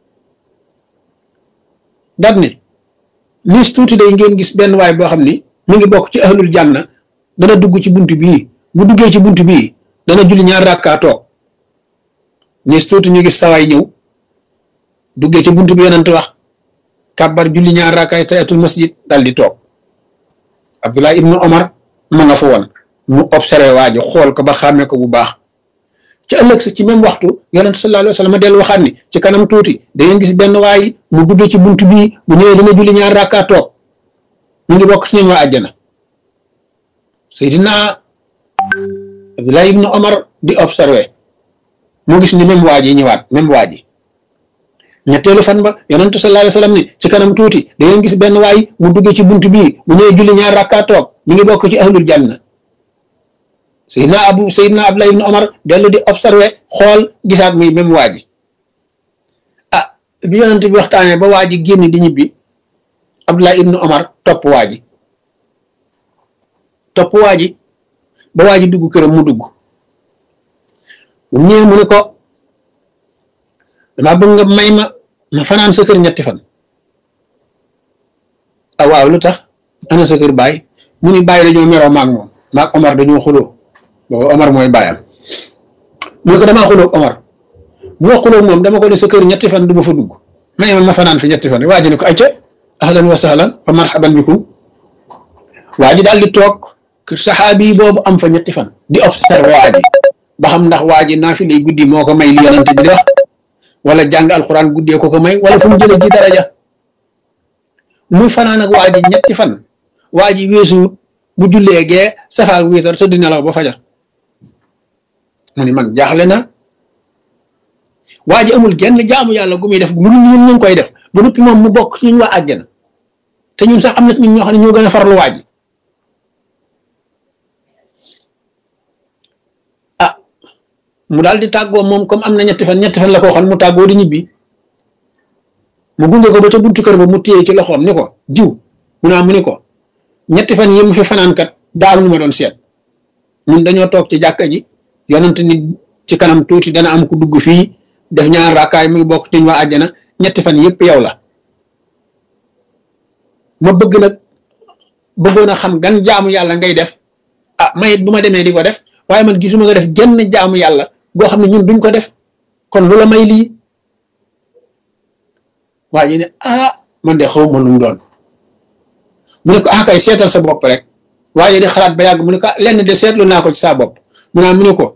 daat ne niis tuuti day ngeen gis benn waay boo xam ni mi ngi bokk ci ahlul janna dana dugg ci bunt bii bu duggee ci bunt bii dana julli 2 rakka toog niis tuuti ñu gis sawaay ñëw duggee ci bunt bi yonent wax kàbbar julli 2 rakkaay tayatul masjid dal di toog. Abdullah ibnu Omar ma nga fa woon mu observé waa ji xool ko ba xàmmee ko bu baax. ci ëllëg sa ci même waxtu yonent sallallahu alayhi wa sallam dellu waxaat ni ci kanam tuuti da ngeen gis benn waay mu duggee ci bunt bii bu ñëwee dana julli 2 rakka toog mu ngi bokk ci ñoom waa àjjana. Seydina Abdullah ibnu Omar di observé mu gis ni même waa ji ñëwaat même waa ji. ñetteelu fan ba yonent sallallahu alayhi wa sallam ni ci kanam tuuti da ngeen gis benn waay mu duggee ci bunt bii bu ñëwee julli 2 rakka toog mi ngi bokk ci ahlul janna. Seydina Abdullah ibn Omar dellu di observé xool gisaat muy même waa ji. ah bi yonent bi waxtaanee ba waa ji génn di ñibbi Abdullah ibn Omar topp waa ji ba waa ji dugg këram mu dugg bu ñëwee mu ne ko damaa bëgg nga may ma fanaan sa kër 3 fan. ah waaw lu tax ana sa kër baay mu ni baay dañoo meroo maag moom maag Omar dañoo xuloo boobu Omar mooy baayam mu ne ko damaa xuloo Omar bu ma xuloo moom dama ko ne sa kër 3 fan du ma fa dugg may ma fanaan fi 3 fan waa ji ne ko ayca ahlan wa sahlan fa marhaban bikum. waa ji daal di toog saxaabi boobu am fa 3 fan di observé waa ji ba xam ndax waa ji naafilay guddi moo ko may li yonent bi di wax wala jàng alxuraan guddee ko may wala fu mu jëlee ji daraja. muy fanaan ak waa ji 3 fan waa ji weesuwut bu jullee gee safaak wiitar tëdd nelaw ba fajar. mu ni man jaaxle na waa ji amul genn jaamu yàlla gu muy def lu ñun ñu ngi koy def ba noppi moom mu bokk ci ñun waa àjjana te ñun sax am na ñun ñoo xam ne ñoo gën a farlu waa ji. ah mu daal di tàggoo moom comme am na 3 fan la ko waxoon mu tàggoo di ñibbi mu gunge ko ba ca buntu kër ba mu téye ci loxoom ni ko diw mu ni ko 3 fan yi mu fi fanaankat daal nu ma doon seet ñun dañoo toog ci jàkka ji yonent ni ci kanam tuuti dana am ku dugg fii def 2 rakkaay muy bokk ci waa àjjana 3 fan yëpp yow la ma bëggoon a xam gan jaamu yàlla ngay def ah mayit bu ma demee di ko def waaye man gisuma nga def genn jaamu yàlla goo xam ne ñun duñ ko def kon lu la may lii. waa ji ne man de xaw ma lu mu doon mu ne ko kay seetal sa bopp rek waaye di xalaat ba yàgg mu ne ko lenn de seetlu naa ko ci saa bopp mu ne ko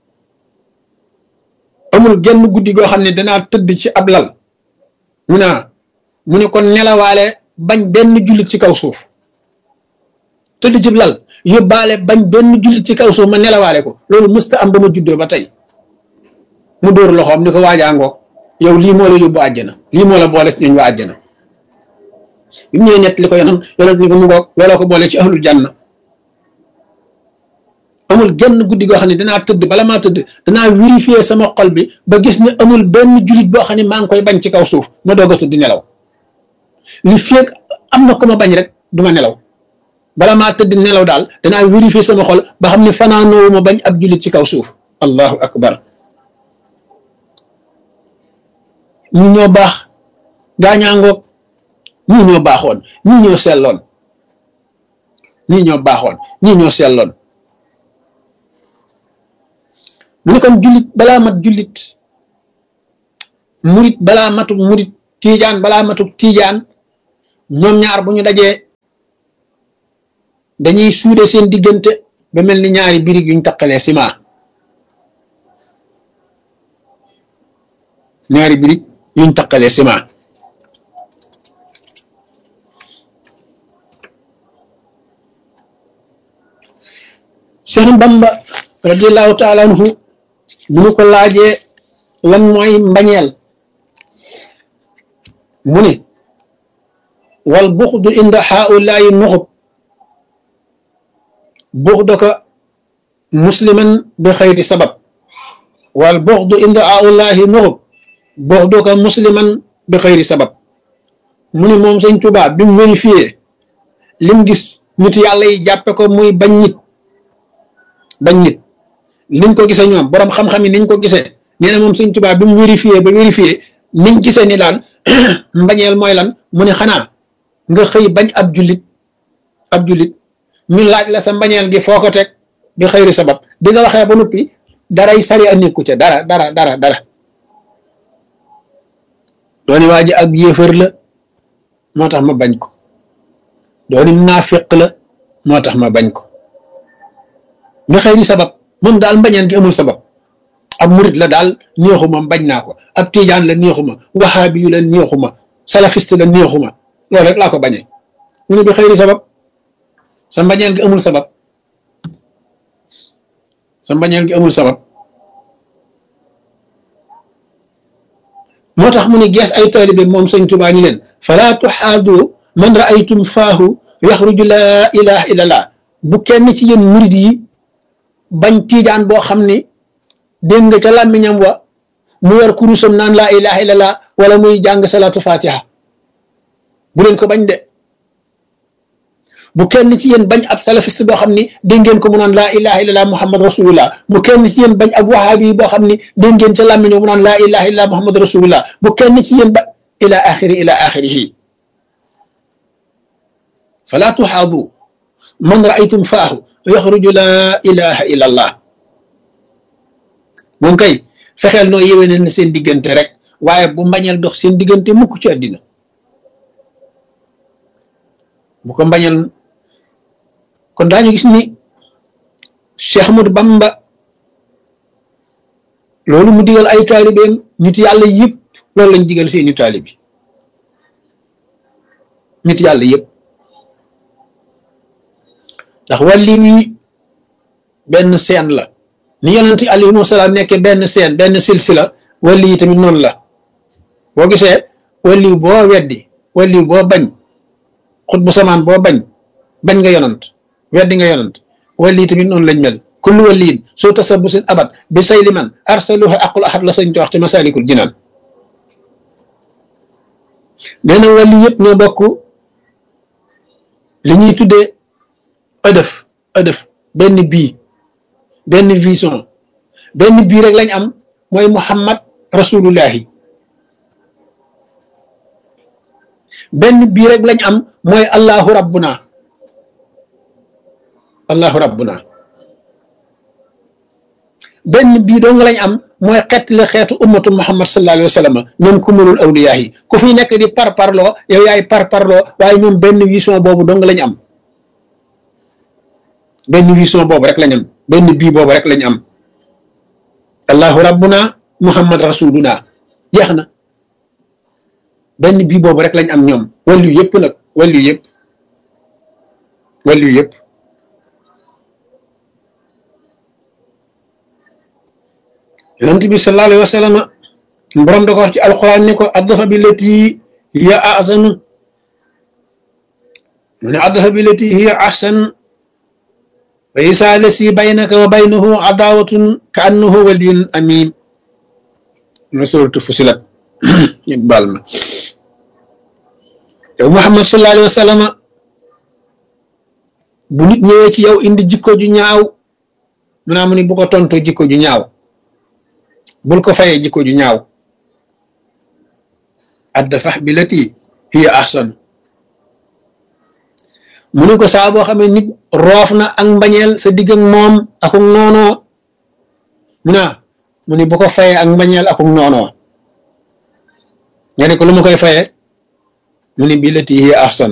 amul genn guddi goo xam ne danaa tëdd ci ab lal mu ne ko nelawaale bañ benn jullit ci kaw suuf tëdd ci lal yóbbaale bañ benn jullit ci kaw suuf ma nelawaale ko loolu mësta am ba ma juddoo ba tey. mu dóor loxoom ni ko waajaangoo yow lii moo la yóbbu àjjana lii moo la boole ci ñooñ waa àjjana. bi mu ñëwee ñett li ko yonent ni ko mu ngoog looloo ko boole ci ahlul janna. amul genn guddi goo xam ne danaa tëdd bala maa tëdd danaa vérifier sama xol bi ba gis ne amul benn jullit boo xam ne maa ngi koy bañ ci kaw suuf ma doog a tëdd nelaw li feeg am na ko ma bañ rek du ma nelaw bala maa tëdd nelaw daal danaa vérifier sama xol ba xam ne fanaanoowu ma bañ ab jullit ci kaw suuf. allahu akbar. ñii ñoo baax gaañaangoog ñii ñoo baaxoon ñii ñoo selloon ñii ñoo baaxoon ñii ñoo selloon mu ne kon jullit balaa mat jullit murit balaa matuk murit tiijaan balaa matuk tiijaan ñoom ñaar bu ñu dajee dañuy suude seen diggante ba mel ni ñaari birig yuñ taqalee ciment ñaari birig yuñ taqalee ciment Cheikh Bamba radiallahu taala anhu bu ñu ko laajee lan mooy mbañeel mu ne wal buxdu inda haulaayi nuxub buxdaka musliman bi xayri sabab wal buxdu inda haulaayi nuxub buxdaka musliman bi xayri sabab mu ne moom sëñ Tuubaa bi mu vérifié lim gis nit yàlla yi jàppe ko muy bañ nit niñ ko gisee ñoom boroom xam-xam yi niñ ko gisee nee na moom sëñ Tuubaa bi mu vérifié niñ gisee ni laan mbañeel mooy lan mu ne xanaa nga xëy bañ ab jullit ñu laaj la sa mbañeel gi foo ko teg bi xëyri sabab bi nga waxee ba noppi daray sari a nekku ca dara dooni waa ji ab yéefar la moo tax ma bañ ko dooni naafiq la moo tax ma bañ ko bi xëyri sabab moom daal mbañeel gi amul sabab ab murit la daal neexuma bañ naa ko ab tiijaan la neexuma wahaabi yu la neexuma salafiste la neexuma loolu rek laa ko bañee mu ne bi xëyri sabab sa mbañeel gi amul sabab moo tax mu ne gees ay taalibe moom sëñ Tuubaa ni leen falaa tuxaadu man raaytum faahu yaxruju laa ilaha illallah bu kenn ci yéen murit yi bañ tiijaan boo xam ni dégg nga ca làmmiñam wa mu yor kurusam naan laa ilaha illallah wala muy jàng salaatu fatiha bu leen ko bañ de bu kenn ci yéen bañ ab salafiste boo xam ni dégg ngeen ko mu naan laa ilaha illallah muhammad rasulullah bu kenn ci yéen bañ ab wahaabi boo xam ni dégg ngeen ca làmmiñam mu naan laa ilaha illallah muhammad rasulullah bu kenn ci yéen ba ila axirihi fala tuxaadu man raaytum faahu yaxruju laa ilaha illallah moom kay fexeel noo yéwénal na seen diggante rek waaye bu mbañeel dox seen diggante mukk ci àddina bu ko mbañeel kon daañu gis ni Cheikh Ahmadou Bamba loolu mu digal ay taalibeem nit yàlla yëpp loolu lañ digal seeni taalibi nit yàlla yëpp ndax wàlli wi benn seen la ni yonent alayhi salaam nekkee benn seen benn silsila wàlli yi tamit noonu la boo gisee wàlli boo weddi wàlli boo bañ xut bu samaan boo bañ nga yonant weddi nga yonant wàlli yi tamit noonu lañ mel kullu waliin soo tasabusin abad bi sayli man arsaluha aqul ahad la sañ te wax ci masalikul jinaan nee na wàlli yëpp ñoo bokk li ñuy tuddee ëdëf benn vision benn bii rek lañ am mooy muhammad rasulullahi benn bii rek lañ am mooy allahu rabbuna benn bii dong lañ am mooy xeetu ummatu muhammad sallallahu alayhi wa sallam ñoom kumulul awliyaa yi ku fi nekk di parparloo yow yaay parparloo waaye ñoom benn vision boobu dong lañ am benn vision boobu rek lañ am benn bii boobu rek lañ am allahu rabbuna muhammad rasuluna jeex na benn bii boobu rek lañ am ñoom wàllu yëpp nag wàllu yëpp yonent bi sallallahu alayhi wa sallam borom da ko wax ci alquran ne ko addafa bi lati hiya ahsanu mu ne addafa bi lati hiya ahsan wa isa lasi baynaka wa baynahu adawatun ka annahu waliyun amim na suratu fusilat ñu baal ma yow Muhammad sallallahu alayhi wa sallam bu nit ñëwee ci yow indi jikko ju ñaaw mu naa mu ni bu ko tontu jikko ju ñaaw bul ko fayee jikko ju ñaaw addafax bi lati hiya ahsan mu ne ko saa boo xamee nit roof na ak mbañeel sa digg ak moom akuk noonoo mu ne bu ko fayee ak mbañeel akuk noonoo nga ne ko lu ma koy fayee mu ne billati hiya ahsan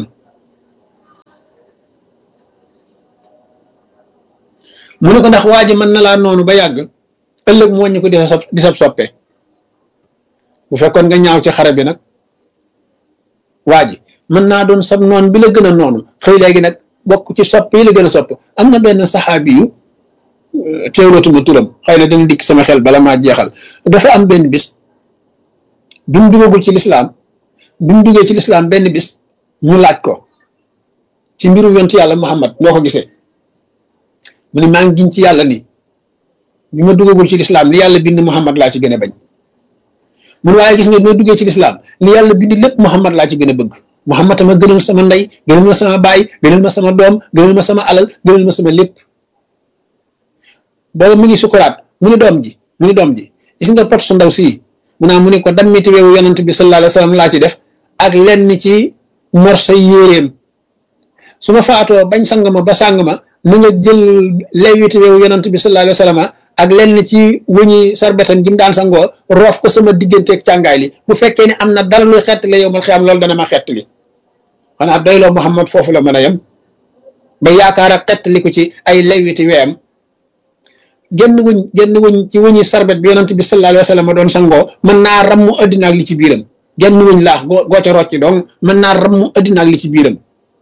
mu ne ko ndax waa ji mën na laa noonu ba yàgg ëllëg mu wàññi ko di sab soppe bu fekkoon nga ñaaw ci xare bi nag waa ji mën naa doon sab noon bi la gën a noonu xëy léegi nag bokk ci sopp yi la gën a sopp am na benn saxaabi yu teewlatuma turam xëy na dana dikk sama xel bala maa jeexal dafa am benn bis bi mu duggagul ci lislaam bi mu duggee ci lislaam benn bis ñu laaj ko ci mbiru yonent yàlla Muhammad noo ko gisee mu ne maa ngi giñ ci yàlla ni bi ma duggagul ci lislaam li yàlla bind Muhammad laa ci gën a bañ mun waaye gis nga bi ma duggee ci lislaam li yàlla bind lépp Muhammad laa ci gën a bëgg Muhammad ma gënal sama ndey gënal ma sama baay gënal ma sama doom gënal ma sama alal gënal ma sama lépp booba mu ngi sukuraat mu ne doom ji gis nga pot su ndaw sii mu ne ko dammiti weewu yonent bi sallallahu alayhi wa sallam laa ci def ak lenn ci morso yéeréem su ma faatoo bañ sang ma ba sàng ma na nga jël lewiti weewu yonent bi sallallahu alayhi wa sallam ak lenn ci wëñi sarbetam gi mu daan sangoo roof ko sama digganteeg càngaay li bu fekkee ne am na dara luy xettali yow mal xiyam loolu dana ma xettali xanaa doyloo Muhammad foofu la mën a yem ba yaakaar a xettali ko ci ay lewiti weem genn wëñ ci wëñi sarbet bi yonent bi sallallahu alayhi wa sallam doon sangoo mën naa rammu addina ak li ci biiram genn wëñ laax goo ca rocci donc mën naa rammu addina ak li ci biiram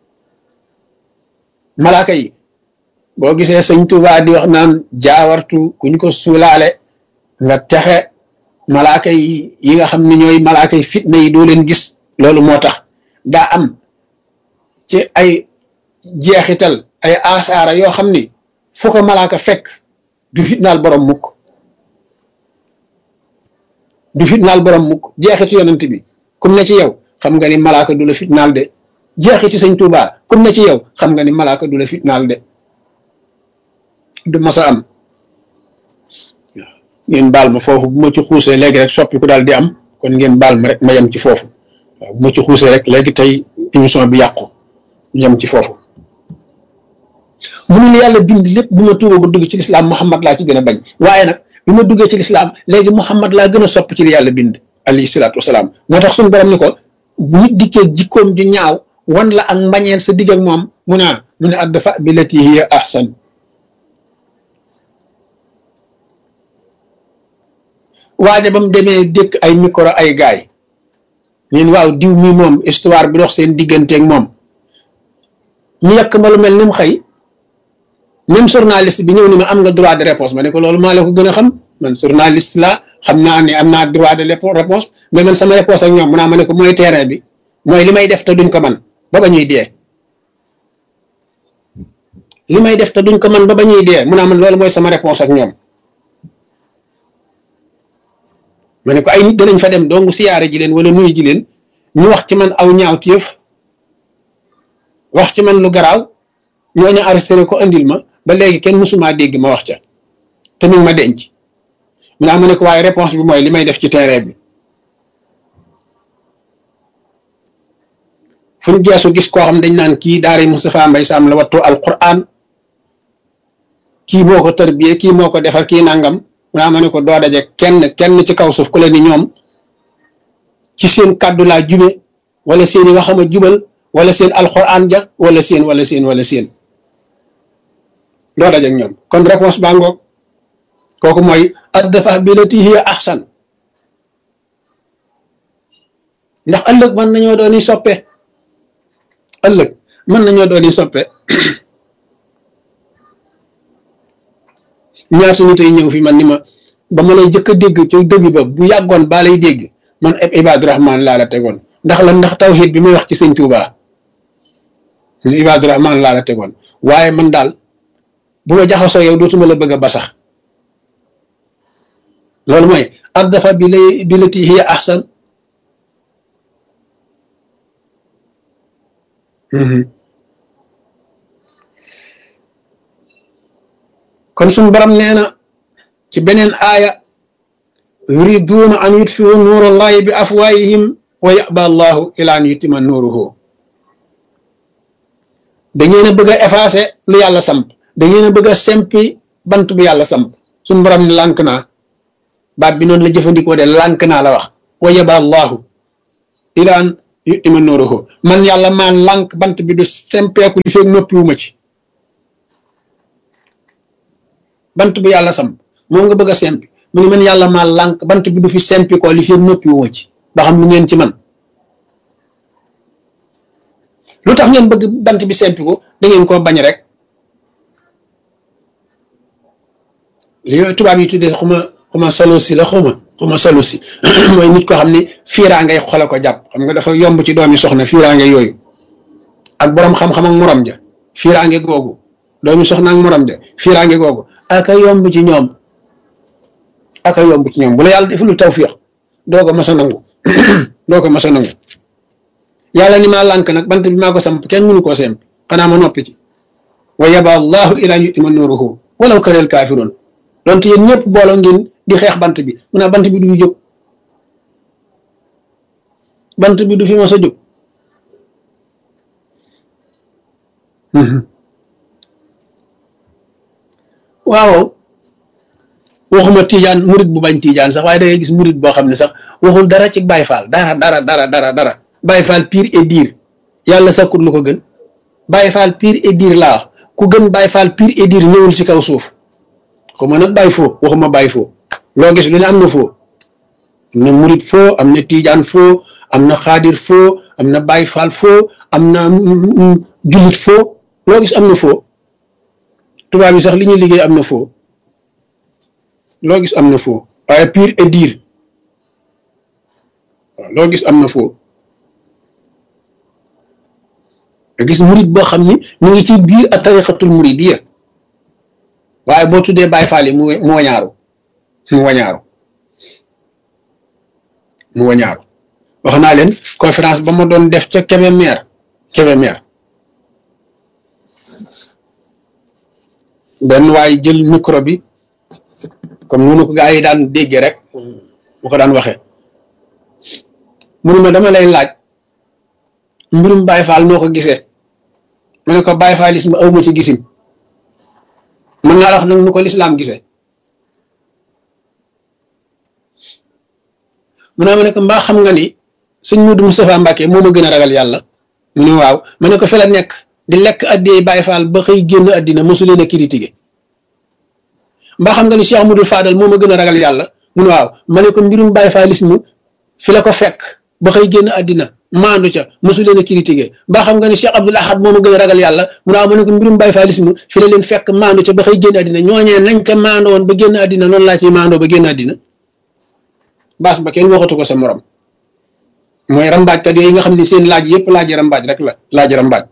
malaaka yi boo gisee sëñ Tuubaa di wax naan jaawartu kuñ ko suulaale nga texe malaaka yi nga xam ne ñooy malaaka yi fitna yi doo leen gis loolu moo tax daa am ci ay jeexital ay asaara yoo xam ni fu ko malaaka fekk du fitnaal borom mukk jeexitu yonent bi kum ne ci yow xam nga ni malaaka du la fitnaal de jeexiti sëñ Tuubaa kum ne ci yow xam nga ni malaaka du la fitnaal de du masa am ngeen baal ma foofu bu ma ci xuusee léegi rek soppi ku daal di am kon ngeen baal ma rek ma yem ci foofu waaw bu ma ci xuusee rek léegi tey émission bi yàqu yem ci foofu mu ne yàlla bind lépp bu ma tuuba ba dugg ci lislaam Muhammad laa ci gën a bañ waaye nag bi ma duggee ci lislaam léegi Muhammad laa gën a sopp ci li yàlla bind alayhi salaatu wasalaam moo tax suñu borom ni ko bu nit dikkee jikkoom ju ñaaw wan la ak mbañeel sa digg ak moom mu ne adfa bi lati hiya ahsan waaja ba mu demee dëkk ay micro ay gaay ñeen waaw diw mi moom histoire bi dox seen digganteeg moom ñu yàq ma lu mel ni mu xëy même journaliste bi ñëw ni ma am nga droit de réponse ma ne ko loolu maa la ko gën a xam man journaliste la xam naa ne am naa droit de réponse mais man sama réponse ak ñoom mu naa ma ne ko mooy terrain bi mooy li may def te duñ ko man ba ba ñuy dee li may def te duñ ko man ba ba ñuy dee mu naa man loolu mooy sama réponse ak ñoom ma ne ko ay nit danañ fa dem dong siyaare ji leen wala nuyu ji leen ñu wax ci man aw ñaaw téef wax ci man lu garaaw ñooñu arrêté ko andil ma ba léegi kenn mësumaa dégg ma wax ca te mi ngi ma denc mu naa ma ne ko waaye réponse bi mooy li may def ci terrain bi fu ñu geesu gis koo xam dañ naan kii daara Moustapha Mbaye Sam la wattu alquran kii moo ko tarbiyee kii moo ko defar kii nangam mu naa ma ne ko doo daje kenn ci kaw suuf ku la ni ñoom ci seen kàddu laa jube wala seeni waxama jubal wala seen alquran ja wala seen doo daje ak ñoom kon réponse baa ngoog kooku mooy adfa billati hiya ahsan ndax ëllëg mën nañoo dooni soppe ñaata nit ay ñëw fi man ni ma ba ma lay jëkk a dégg ci dëgg ba bu yàggoon baa lay dégg man eb Ibaadu Rahmaan laa la tegoon ndax tawhid bi may wax ci sëñ Tuubaa Ibaadu Rahmaan laa la tegoon waaye man daal bu ma jaxasoo yow dootuma la bëgg a ba sax loolu mooy addafa billati hiya ahsan kon suñu borom nee na ci beneen aaya yuriduuna an yutfiu nuurallahi bi afwaayihim wa yaba allahu ila an yutima nuuruhu da ngeen a bëgg a effacer lu yàlla samp da ngeen a bëgg a sempi bant bu yàlla samp suñu borom ni lànk naa baat bi noonu la jëfandikoo de lànk naa la wax wa yaba allahu ila an yutima nuruhu man yàlla maa lànk bant bi du sempeeku li feeg noppiwuma ci bant bu yàlla samp moom nga bëgg a sempi mu ni man yàlla maa lànk bant bi du fi sempi ko li feeg noppiwuma ci ba xam lu ngeen ci man lu tax ngeen bëgg bant bi sempi ko da ngeen koo bañ rek li tubaab yi tuddee xuma solo si la xuma solo si mooy nit ko xam ne fiiraa ngay xole ko jàpp xam nga dafa yomb ci doomi soxna fiiraa ngay yooyu ak boroom xam-xam ak morom ja fiiraa nge googu doomi soxna ak morom ja fiiraa nge googu aka yomb ci ñoom bu la yàlla deful tawfiix doo ko mas a nangu yàlla ni maa lànk nag bant bi maa ko samp kenn mënu koo semp xanaa ma noppi ci wa yaba allahu ila an yutima nuruhu walaw karihal kaafiruun donte yéen ñëpp booloo ngeen di xeex bant bi mu ne bant bi du fi jóg bant bi du fi mos a jóg waaw waxuma tiijaan murit bu bañ tiijaan sax waaye da ngay gis murit boo xam ne sax waxul dara ci Baay Faal dara Baay Faal pire et dire yàlla sakkut lu ko gën Baay Faal pire et dire laa wax ku gën Baay Faal pire et dire ñëwul ci kaw suuf ko ma nag Baay foo waxuma Baay foo loo gis lu ne am na foo am na murit foo am na tiijaan foo am na xaadir foo am na Baay Faal foo am na jullit foo loo gis am na foo tubaab yi sax li ñuy liggéey am na foo loo gis am na foo waaye pire et dire waaw loo gis am na foo nga gis murit boo xam ni mu ngi ci biir a tariqatul muridiyya waaye boo tuddee Baay Faal yi mu wañaaru wax naa leen conférence ba ma doon def ca Kébémer benn waaye jël micro bi comme noonu ko gaa yi daan déggee rek mu ko daan waxee mu ne ma dama lay laaj mbirum Baay Faal noo ko gisee ma ne ko Baay Faalisme awma ci gisim mën naa la wax nag nu ko lislaam gisee mu ne ma ne ko mbaa xam nga ni sëñ Mudu Mustafaa Mbàkke moo ma gën a ragal yàlla mu ne waaw ma ne ko fi la nekk di lekk addiyee Baay Faal ba xëy génn addina mosu leen a critiqué mbaa xam nga ni Cheikh Mudul Fadal moo ma gën a ragal yàlla mu ne waaw ma ne ko mbirum Baay Faalisme fi la ko fekk ba xëy génn addina maandu ca mosu leen a critiqué mbaa xam nga ni Cheikh Abdoul Ahad moo ma gën a ragal yàlla mu ne waaw ma ne ko mbirum Baay Faalisme fi la leen fekk maandu ca ba xëy génn addina ñooñee nañ ca maandoo woon ba génn addina noonu laa ciy maandoo ba génn addina baas ba kenn waxatu ko sa morom mooy rambaajkat yooyu nga xam ne seen laaj yëpp laaji rambaaj rek la laaji rambaaj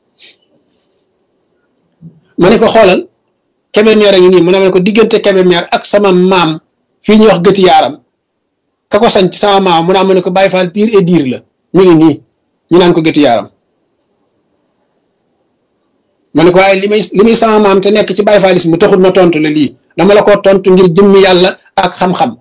ma ne ko xoolal Kébémer a ngi nii mu ne ma ne ko diggante Kébémer ak sama maam fii ñuy wax gëti yaaram ka ko sanc sama maam mu naa ma ne ko Baay Faal pire et dire la mi ngi nii ñu naan ko gëti yaaram ma ne ko waaye li muy sama maam te nekk ci Baay Faalisme mu taxul ma tontu la lii dama la ko tontu ngir jëmmi yàlla ak xam-xam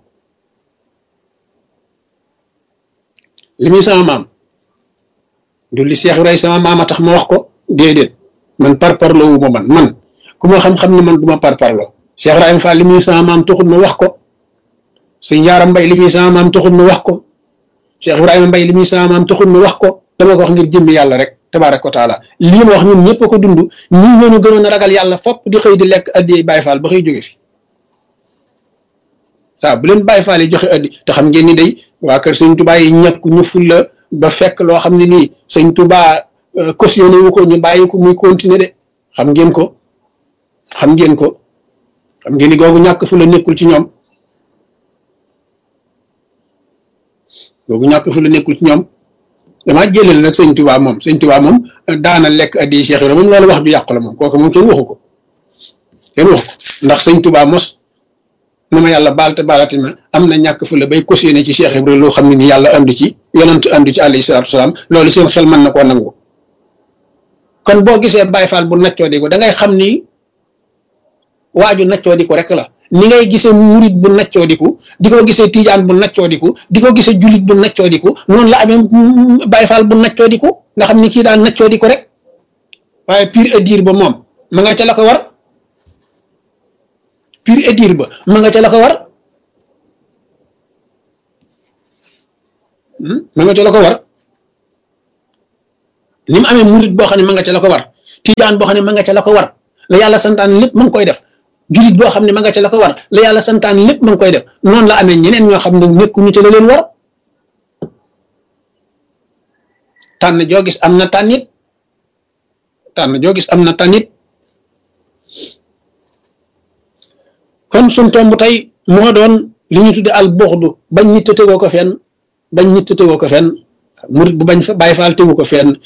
li muy sama maam du li Cheikh Ibrahima sama maam a tax ma wax ko déedéet man parparloo wu ma man ku ma xam-xam ne man du ma parparloo Cheikh Ibrahima Fall li muy sama maam taxul ma wax ko sëñ Yaaram Mbay li muy sama maam taxul ma wax ko Cheikh Ibrahima Mbay li muy sama maam taxul ma wax ko dama ko wax ngir jëmmi yàlla rek tabaaraka wa taala lii ma wax ñun ñëpp a ko dund ñii ñoo ñu gënoon a ragal yàlla fopp di xëy di lekk addi Baay Faal ba xëy jóge fi saa bu leen Baay Faal yi joxe addi te xam ngeen ni day waa kër sëñ Tuubaa yi ñàkk ñu fulla ba fekk loo xam ne nii sëñ Tuubaa cautionné wu ko ñu bàyyi ko muy continuer de xam ngeen ni googu ñàkk fulla nekkul ci ñoom damaa jëlale nag sëñ Tuubaa moom daana lekk addi Cheikh Ibrahima moom loolu wax ju yàqu la moom kooku moom kenn waxu ko ndax sëñ Tuubaa mos na ma yàlla baal te baalati ma am na ñàkk fu la bay cautionné ci Cheikh Ibrahima loo xam ne ni yàlla andu ci yonent andu ci alayhi salaatu wasalaam loolu seen xel mën na koo nangu kon boo gisee Baay Faal bu naccoo di ko da ngay xam ni waaju naccoo di ko rek la ni ngay gisee murit bu naccoo di ko di ko gisee tijaan bu naccoo di ko di ko gisee julit bu naccoo di ko noonu la amee Baay Faal bu naccoo di ko nga xam ni kii daan naccoo di ko rek waaye pur et dur ba moom ma nga ca la ko war pur et dur ba ma nga ca la ko war ma nga ca la ko war ni mu amee murit boo xam ne ma nga ca la ko war tijaan boo xam ne ma nga ca la ko war la yàlla santaan lépp ma ngi koy def julit boo xam ne ma nga ca la ko war la yàlla santaan lépp ma ngi koy def noonu la amee ñeneen ñoo xam ne nekkuñu ca la leen war tànn joo gis am na tànnit tànn joo gis am na tànnit kon suñ tomb tey moo doon li ñu tudde al buxdu bañ nit te tegoo ko fenn bañ nit te tegoo ko fenn murit bu bañ fa bàyyi faal tegu ko fenn